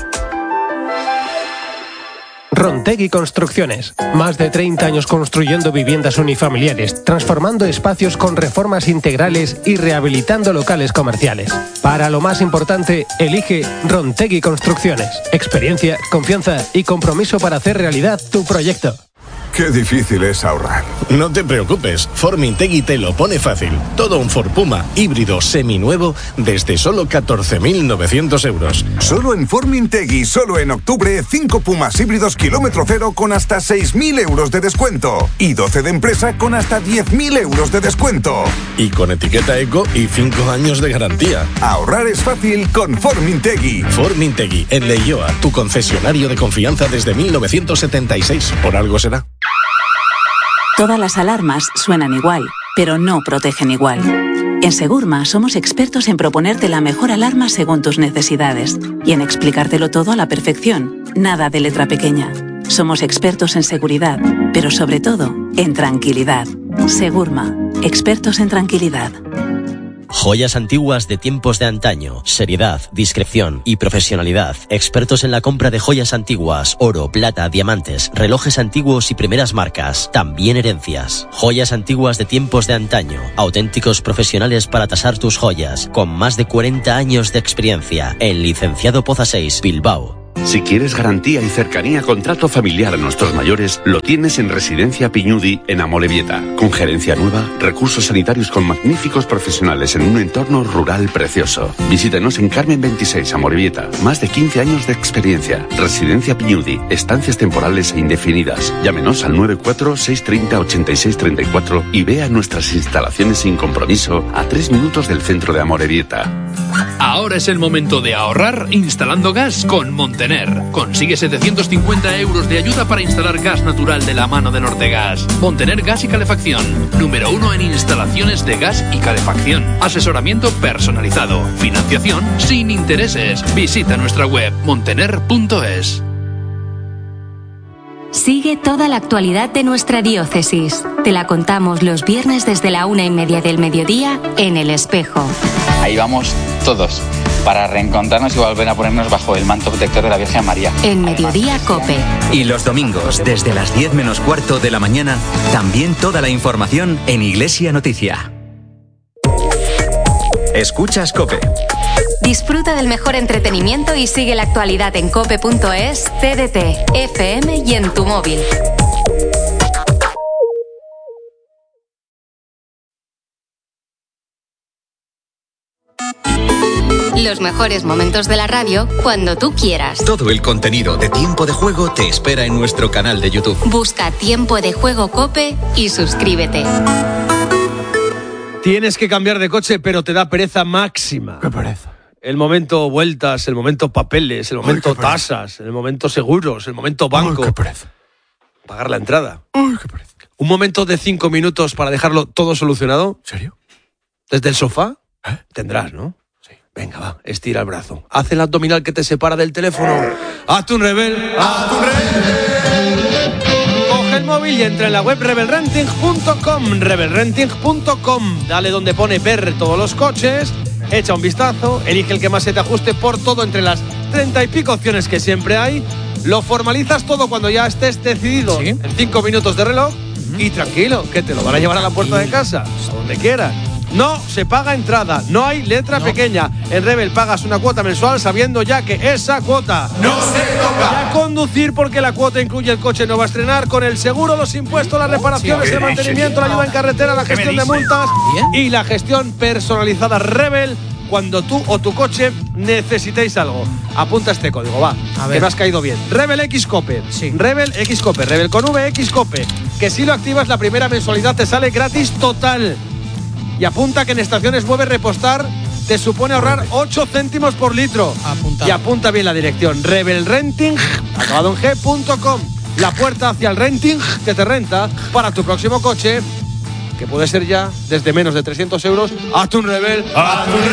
Rontegui Construcciones. Más de 30 años construyendo viviendas unifamiliares, transformando espacios con reformas integrales y rehabilitando locales comerciales. Para lo más importante, elige Rontegui Construcciones. Experiencia, confianza y compromiso para hacer realidad tu proyecto. Qué difícil es ahorrar. No te preocupes, Formintegui te lo pone fácil. Todo un Ford Puma híbrido seminuevo desde solo 14.900 euros. Solo en Formintegui, solo en octubre, 5 Pumas híbridos kilómetro cero con hasta 6.000 euros de descuento. Y 12 de empresa con hasta 10.000 euros de descuento. Y con etiqueta eco y 5 años de garantía. Ahorrar es fácil con Formintegui. Formintegui, en Leioa, tu concesionario de confianza desde 1976. Por algo será. Todas las alarmas suenan igual, pero no protegen igual. En Segurma somos expertos en proponerte la mejor alarma según tus necesidades y en explicártelo todo a la perfección, nada de letra pequeña. Somos expertos en seguridad, pero sobre todo en tranquilidad. Segurma, expertos en tranquilidad. Joyas antiguas de tiempos de antaño, seriedad, discreción y profesionalidad. Expertos en la compra de joyas antiguas, oro, plata, diamantes, relojes antiguos y primeras marcas, también herencias. Joyas antiguas de tiempos de antaño, auténticos profesionales para tasar tus joyas, con más de 40 años de experiencia. En Licenciado Poza 6, Bilbao. Si quieres garantía y cercanía con trato familiar a nuestros mayores, lo tienes en Residencia Piñudi en Amorebieta, con gerencia nueva, recursos sanitarios con magníficos profesionales en un entorno rural precioso. Visítenos en Carmen 26, Amorebieta. Más de 15 años de experiencia. Residencia Piñudi, estancias temporales e indefinidas. Llámenos al 94-630-8634 y vea nuestras instalaciones sin compromiso a 3 minutos del centro de Amorebieta. Ahora es el momento de ahorrar instalando gas con Montener. Consigue 750 euros de ayuda para instalar gas natural de la mano de Nortegas. Montener Gas y Calefacción, número 1 en instalaciones de gas y calefacción. Asesoramiento personalizado, financiación sin intereses. Visita nuestra web montener.es. Sigue toda la actualidad de nuestra diócesis. Te la contamos los viernes desde la 1:30 del mediodía en El Espejo. Ahí vamos todos, para reencontrarnos y volver a ponernos bajo el manto protector de la Virgen María. En Mediodía Cope. Y los domingos, desde las 10 menos cuarto de la mañana, también toda la información en Iglesia Noticia. Escuchas Cope. Disfruta del mejor entretenimiento y sigue la actualidad en cope.es, TDT, FM y en tu móvil. Los mejores momentos de la radio cuando tú quieras. Todo el contenido de Tiempo de Juego te espera en nuestro canal de YouTube. Busca Tiempo de Juego Cope y suscríbete. Tienes que cambiar de coche, pero te da pereza máxima. Qué pereza. El momento vueltas, el momento papeles, el momento tasas, el momento seguros, el momento banco. Ay, qué pereza. Pagar la entrada. Ay, qué pereza. Un momento de 5 minutos para dejarlo todo solucionado. ¿En serio? ¿Desde el sofá? Tendrás, ¿no? Sí. Venga, va, estira el brazo. Haz el abdominal que te separa del teléfono. Hazte un rebel. ¡Hazte un rebel! Coge el móvil y entra en la web rebelrenting.com. Rebelrenting.com. Dale donde pone ver todos los coches. Echa un vistazo, elige el que más se te ajuste por todo entre las 30 y pico opciones que siempre hay. Lo formalizas todo cuando ya estés decidido. ¿Sí? En 5 minutos de reloj. Y tranquilo, que te lo van a llevar a la puerta de casa, a donde quieras. No se paga entrada, no hay letra pequeña. En Rebel pagas una cuota mensual sabiendo ya que esa cuota no se toca. A conducir porque la cuota incluye el coche nuevo a estrenar con el seguro, los impuestos, las reparaciones, el mantenimiento, la ayuda en carretera, la gestión de multas y la gestión personalizada Rebel cuando tú o tu coche necesitéis algo. Apunta este código, va, que me has caído bien. Rebel X Cope. Sí. Rebel X Cope, Rebel con V X Cope. Que si lo activas la primera mensualidad te sale gratis total. Y apunta que en estaciones Mueve Repostar te supone ahorrar 8 céntimos por litro. Apunta. Y apunta bien la dirección. Rebelrenting, acabado en g.com. La puerta hacia el renting que te renta para tu próximo coche, que puede ser ya desde menos de 300 euros. ¡Hazte un Rebel! ¡Hazte un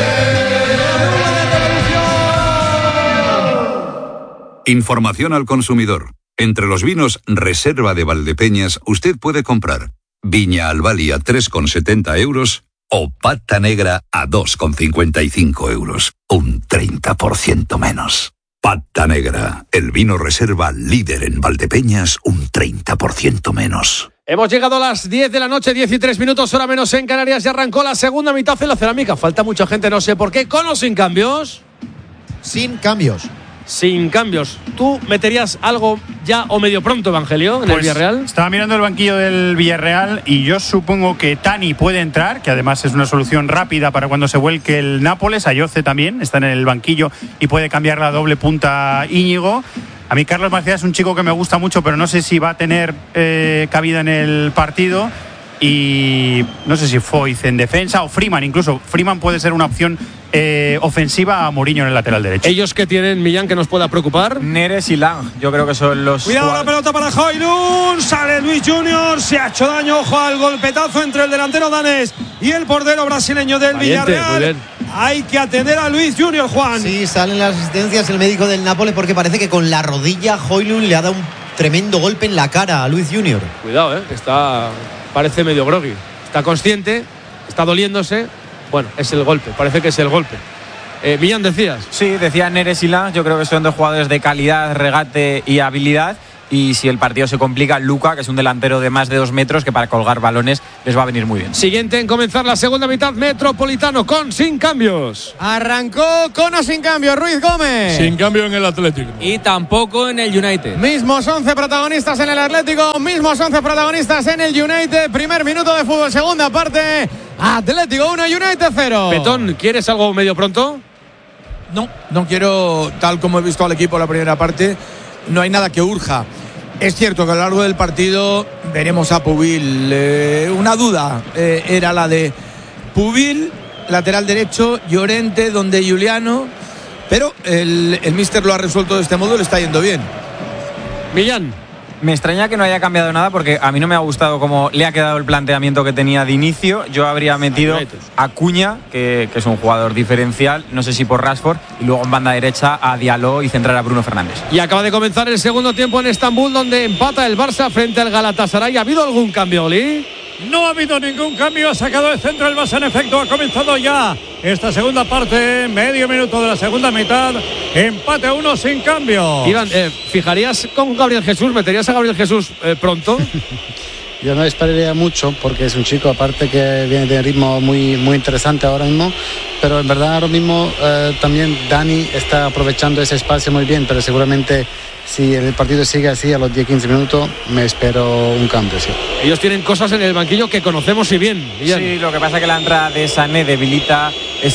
Rebel! Información al consumidor. Entre los vinos Reserva de Valdepeñas usted puede comprar Viña Albali a 3,70 euros o Pata Negra a 2,55 euros. Un 30% menos. Pata Negra, el vino reserva líder en Valdepeñas, un 30% menos. Hemos llegado a las 10 de la noche, 13 minutos, hora menos en Canarias, y arrancó la segunda mitad en la cerámica. Falta mucha gente, no sé por qué. ¿Con o sin cambios? Sin cambios. Sin cambios. ¿Tú meterías algo ya o medio pronto, Evangelio, en el Villarreal? Estaba mirando el banquillo del Villarreal y yo supongo que Tani puede entrar, que además es una solución rápida para cuando se vuelque el Nápoles. Ayoce también está en el banquillo y puede cambiar la doble punta Íñigo. A mí Carlos Macías es un chico que me gusta mucho, pero no sé si va a tener cabida en el partido. Y no sé si Foyth en defensa o Freeman, incluso Freeman puede ser una opción ofensiva a Mourinho en el lateral derecho. ¿Ellos que tienen, Millán, que nos pueda preocupar? Neres y Lang, yo creo que son los... Cuidado la pelota para Højlund, sale Luis Junior, se ha hecho daño, ojo al golpetazo entre el delantero danés y el portero brasileño del Villarreal. hay que atender a Luis Junior, Juan. Sí, salen las asistencias el médico del Nápoles porque parece que con la rodilla Højlund le ha dado un tremendo golpe en la cara a Luis Junior. Cuidado, parece medio groggy. Está consciente, está doliéndose. Bueno, es el golpe, parece que es el golpe. Millán, decías. Sí, decía Neres y Lans, yo creo que son dos jugadores de calidad, regate y habilidad. Y si el partido se complica, Luka, que es un delantero de más de 2 metros, que para colgar balones les va a venir muy bien. Siguiente en comenzar la segunda mitad, Metropolitano con sin cambios. Arrancó con o sin cambio Ruiz Gómez. Sin cambio en el Atlético. Y tampoco en el United. Mismos 11 protagonistas en el Atlético, mismos 11 protagonistas en el United. Primer minuto de fútbol, segunda parte. Atlético 1, United 0. Petón, ¿quieres algo medio pronto? No quiero, tal como he visto al equipo en la primera parte, no hay nada que urja. Es cierto que a lo largo del partido veremos a Pubil. Una duda era la de Pubil, lateral derecho, Llorente, donde Giuliano, pero el míster lo ha resuelto de este modo y le está yendo bien. Millán. Me extraña que no haya cambiado nada porque a mí no me ha gustado cómo le ha quedado el planteamiento que tenía de inicio. Yo habría metido a Cunha, que es un jugador diferencial, no sé si por Rashford, y luego en banda derecha a Diallo y centrar a Bruno Fernández. Y acaba de comenzar el segundo tiempo en Estambul, donde empata el Barça frente al Galatasaray. ¿Ha habido algún cambio, Oli? No ha habido ningún cambio, ha sacado el centro el Barça, en efecto, ha comenzado ya esta segunda parte, medio minuto de la segunda mitad, empate 1 sin cambio. Iván, ¿fijarías con Gabriel Jesús? ¿Meterías a Gabriel Jesús pronto? Yo no esperaría mucho porque es un chico aparte que viene de ritmo muy, muy interesante ahora mismo, pero en verdad ahora mismo también Dani está aprovechando ese espacio muy bien, pero seguramente si el partido sigue así a los 10-15 minutos me espero un cambio, sí. Ellos tienen cosas en el banquillo que conocemos y bien. Sí, lo que pasa es que la entrada de Sané debilita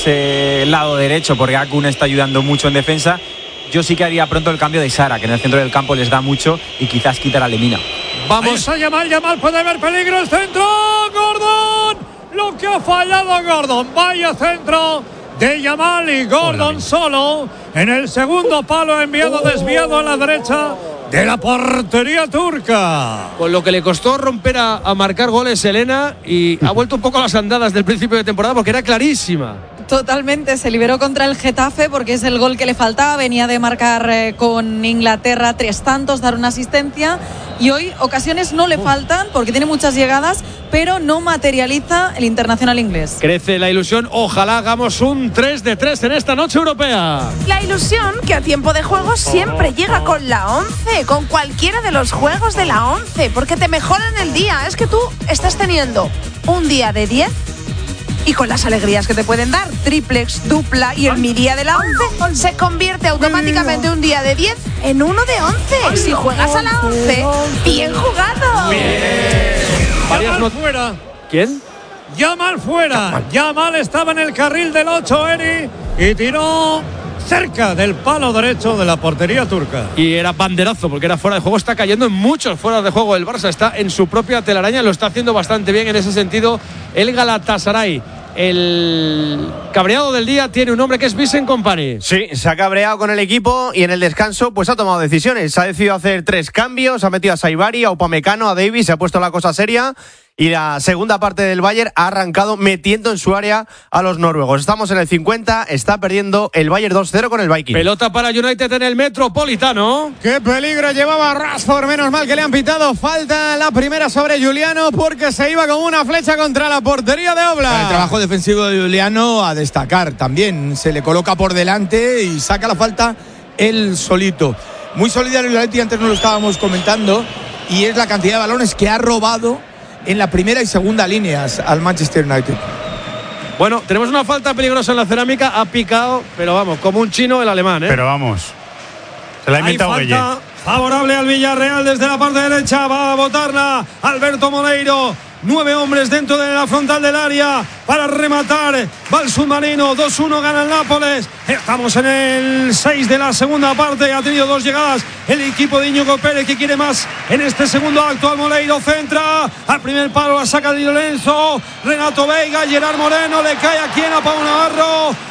ese lado derecho porque Akun está ayudando mucho en defensa. Yo sí que haría pronto el cambio de Sara, que en el centro del campo les da mucho y quizás quitar a Lemina. Vamos a Yamal, puede haber peligro, el centro, Gordon, lo que ha fallado Gordon, vaya centro de Yamal y Gordon solo en el segundo palo, enviado desviado a la derecha de la portería turca. Con lo que le costó romper a marcar goles Elena, y ha vuelto un poco a las andadas del principio de temporada porque era clarísima. Totalmente, se liberó contra el Getafe porque es el gol que le faltaba, venía de marcar con Inglaterra 3 tantos, dar una asistencia, y hoy ocasiones no le faltan porque tiene muchas llegadas, pero no materializa el internacional inglés. Crece la ilusión, ojalá hagamos un 3-3 en esta noche europea. La ilusión que a tiempo de juego siempre llega con la 11, con cualquiera de los juegos de la 11, porque te mejoran el día. Es que tú estás teniendo un día de 10 y con las alegrías que te pueden dar, triplex, dupla y el mi día de la 11, se convierte automáticamente un día de 10 en uno de 11. Si juegas a la 11, bien jugado. Yamal fuera. ¿Quién? Yamal fuera. Yamal estaba en el carril del 8, Eri, y tiró cerca del palo derecho de la portería turca. Y era banderazo porque era fuera de juego. Está cayendo en muchos fuera de juego el Barça, está en su propia telaraña, lo está haciendo bastante bien en ese sentido el Galatasaray. El cabreado del día tiene un nombre que es Vincent Kompany. Sí, se ha cabreado con el equipo y en el descanso pues ha tomado decisiones. Ha decidido hacer 3 cambios, ha metido a Saibari, a Upamecano, a Davies, se ha puesto la cosa seria. Y la segunda parte del Bayern ha arrancado metiendo en su área a los noruegos. Estamos en el 50, está perdiendo el Bayern 2-0 con el Viking. Pelota para United en el Metropolitano. ¡Qué peligro llevaba Rashford! Menos mal que le han pitado falta la primera sobre Giuliano porque se iba como una flecha contra la portería de Oblak. El trabajo defensivo de Giuliano a destacar también. Se le coloca por delante y saca la falta él solito. Muy solidario el Atleti, antes nos lo estábamos comentando, y es la cantidad de balones que ha robado en la primera y segunda líneas al Manchester United. Bueno, tenemos una falta peligrosa en la cerámica, ha picado, pero vamos, como un chino el alemán, ¿eh? Pero vamos, se la ha inventado Guille. Favorable al Villarreal desde la parte derecha, va a botarla Alberto Moleiro. 9 hombres dentro de la frontal del área para rematar. Va el submarino, 2-1 gana el Nápoles. Estamos en el 6 de la segunda parte. Ha tenido 2 llegadas el equipo de Íñigo Pérez, que quiere más en este segundo acto. Al Moleiro centra, al primer palo la saca Di Lorenzo. Renato Veiga, Gerard Moreno, le cae aquí a Pau Navarro.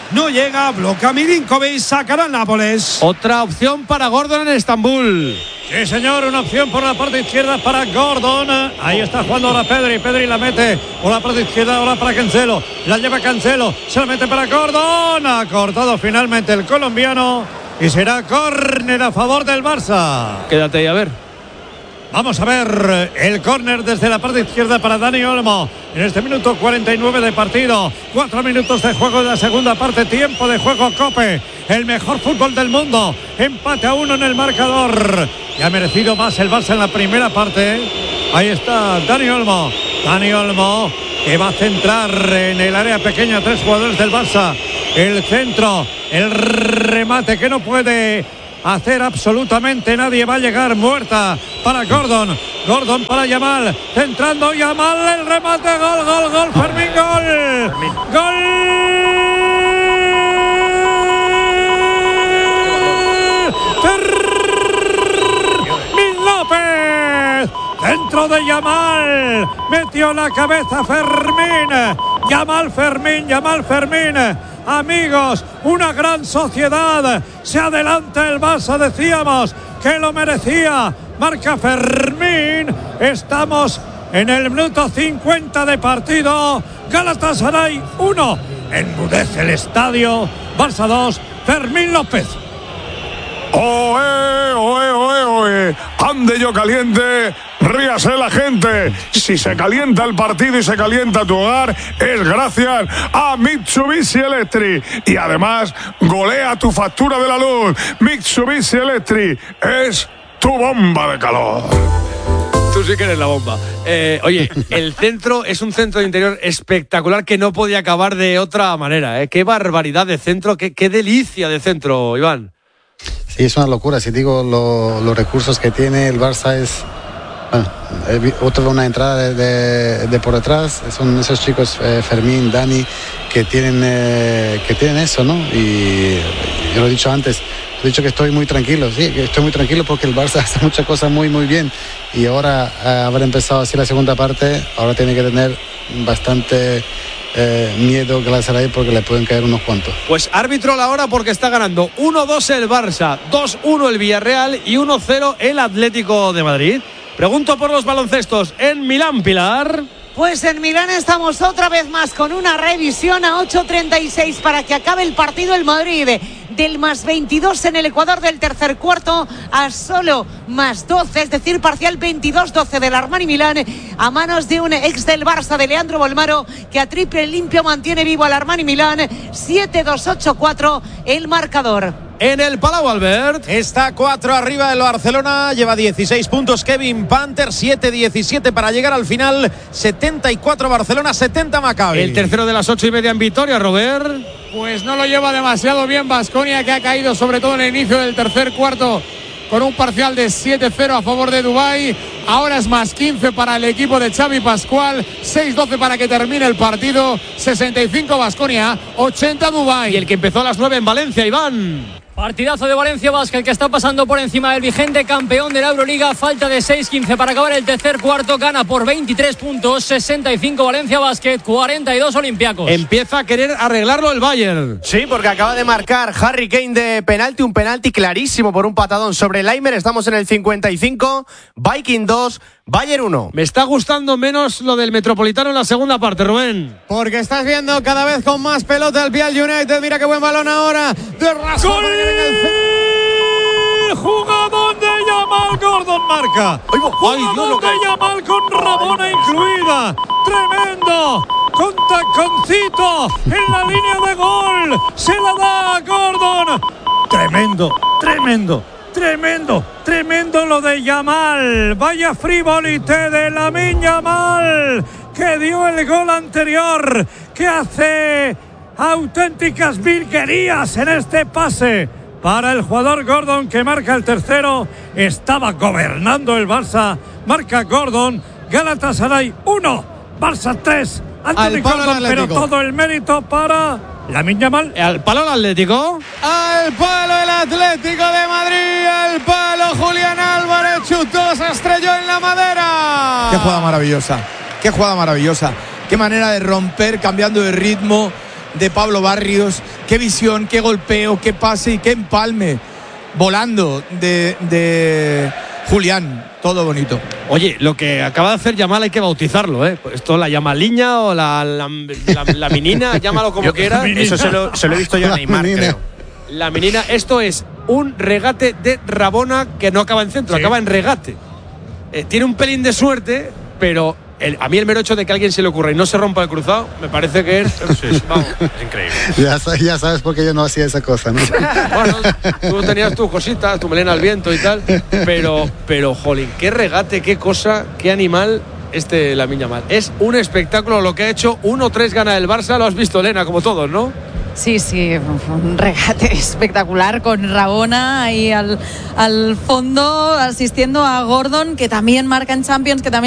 no llega, bloquea Milinkovic, sacará el Nápoles. Otra opción para Gordon en Estambul. Sí, señor, una opción por la parte izquierda para Gordon. Ahí está jugando ahora Pedri la mete por la parte izquierda ahora para Cancelo. La lleva Cancelo, se la mete para Gordon. Ha cortado finalmente el colombiano y será córner a favor del Barça. Quédate ahí a ver. Vamos a ver el córner desde la parte izquierda para Dani Olmo. En este minuto 49 de partido. 4 minutos de juego de la segunda parte. Tiempo de juego COPE. El mejor fútbol del mundo. Empate a 1 en el marcador. Y ha merecido más el Barça en la primera parte. Ahí está Dani Olmo. Dani Olmo que va a centrar en el área pequeña 3 jugadores del Barça. El centro, el remate que no puede hacer absolutamente nadie. Va a llegar Muerta para Gordon. Gordon para Yamal. Centrando Yamal. El remate. Gol. Fermín, gol. Gol. Fermín López. Dentro de Yamal. Metió la cabeza Fermín. Yamal Fermín. Amigos, una gran sociedad. Se adelanta el Barça, decíamos que lo merecía. Marca Fermín. Estamos en el minuto 50 de partido. Galatasaray 1. Enmudece el estadio. Barça 2. Fermín López. ¡Oe! ¡Ande yo caliente! ¡Ríase la gente! Si se calienta el partido y se calienta tu hogar, es gracias a Mitsubishi Electric. Y además, golea tu factura de la luz. Mitsubishi Electric es tu bomba de calor. Tú sí que eres la bomba. Oye, el centro es un centro de interior espectacular que no podía acabar de otra manera. Qué barbaridad de centro, qué delicia de centro, Iván. Sí, es una locura. Si digo los recursos que tiene el Barça es... Bueno, una entrada de por detrás. Son esos chicos, Fermín, Dani, que tienen eso, ¿no? Y yo lo he dicho antes. He dicho que estoy muy tranquilo, sí, que estoy muy tranquilo porque el Barça hace muchas cosas muy bien. Y ahora, haber empezado así la segunda parte, ahora tiene que tener bastante miedo Galatasaray porque le pueden caer unos cuantos. Pues árbitro la hora porque está ganando 1-2 el Barça, 2-1 el Villarreal y 1-0 el Atlético de Madrid. Pregunto por los baloncestos en Milán, Pilar. Pues en Milán estamos otra vez más con una revisión a 8:36 para que acabe el partido. El Madrid del más 22 en el Ecuador del tercer cuarto a solo más 12, es decir, parcial 22-12 del Armani Milán a manos de un ex del Barça, de Leandro Bolmaro, que a triple limpio mantiene vivo al Armani Milán. 7-2-8-4 el marcador. En el Palau, Albert. Está 4 arriba el Barcelona, lleva 16 puntos Kevin Panther, 7-17 para llegar al final. 74 Barcelona, 70 Maccabi. El tercero de las 8:30 en Vitoria, Robert. Pues no lo lleva demasiado bien Baskonia, que ha caído sobre todo en el inicio del tercer cuarto con un parcial de 7-0 a favor de Dubái. Ahora es más 15 para el equipo de Xavi Pascual, 6-12 para que termine el partido. 65 Baskonia, 80 Dubái. Y el que empezó a las 9 en Valencia, Iván. Partidazo de Valencia Basket, que está pasando por encima del vigente campeón de la Euroliga. Falta de 6:15 para acabar el tercer cuarto. Gana por 23 puntos. 65 Valencia Basket, 42 Olympiacos. Empieza a querer arreglarlo el Bayern. Sí, porque acaba de marcar Harry Kane de penalti. Un penalti clarísimo por un patadón sobre Leimer. Estamos en el 55. Viking 2. Bayern 1. Me está gustando menos lo del Metropolitano en la segunda parte, Rubén. Porque estás viendo cada vez con más pelota el Pial United. Mira qué buen balón ahora de Rafa. Jugador de Yamal, Gordon marca. Jugador de Yamal con Rabona incluida. Tremendo. Con taconcito en la línea de gol. Se la da a Gordon. Tremendo lo de Yamal. Vaya frivolité de Lamine Yamal, que dio el gol anterior, que hace auténticas virguerías en este pase para el jugador Gordon, que marca el tercero. Estaba gobernando el Barça. Marca Gordon. Galatasaray 1, Barça 3. Anthony Gordon, pero todo el mérito para Lamine Yamal. Al palo el Atlético. Al palo el Atlético de Madrid. Al palo Julián Álvarez. Chutó, se estrelló en la madera. Qué jugada maravillosa. Qué manera de romper, cambiando de ritmo. de Pablo Barrios, qué visión, qué golpeo, qué pase y qué empalme volando de Julián, todo bonito. Oye, lo que acaba de hacer Yamal hay que bautizarlo, ¿eh? Esto la Yamaliña o la menina, llámalo como quieras. Eso se lo he visto yo a Neymar, creo. La menina, esto es un regate de Rabona que no acaba en centro, acaba en regate. Tiene un pelín de suerte, pero a mí el mero hecho de que a alguien se le ocurra y no se rompa el cruzado, me parece que es, vamos, es increíble. Ya sabes por qué yo no hacía esa cosa, ¿no? Bueno, tú tenías tus cositas, tu melena al viento y tal, pero jolín, qué regate, qué cosa, qué animal Lamine Yamal. Es un espectáculo lo que ha hecho. 1-3 gana el Barça, lo has visto, Elena, como todos, ¿no? Sí, un regate espectacular con Rabona ahí al fondo asistiendo a Gordon, que también marca en Champions, que también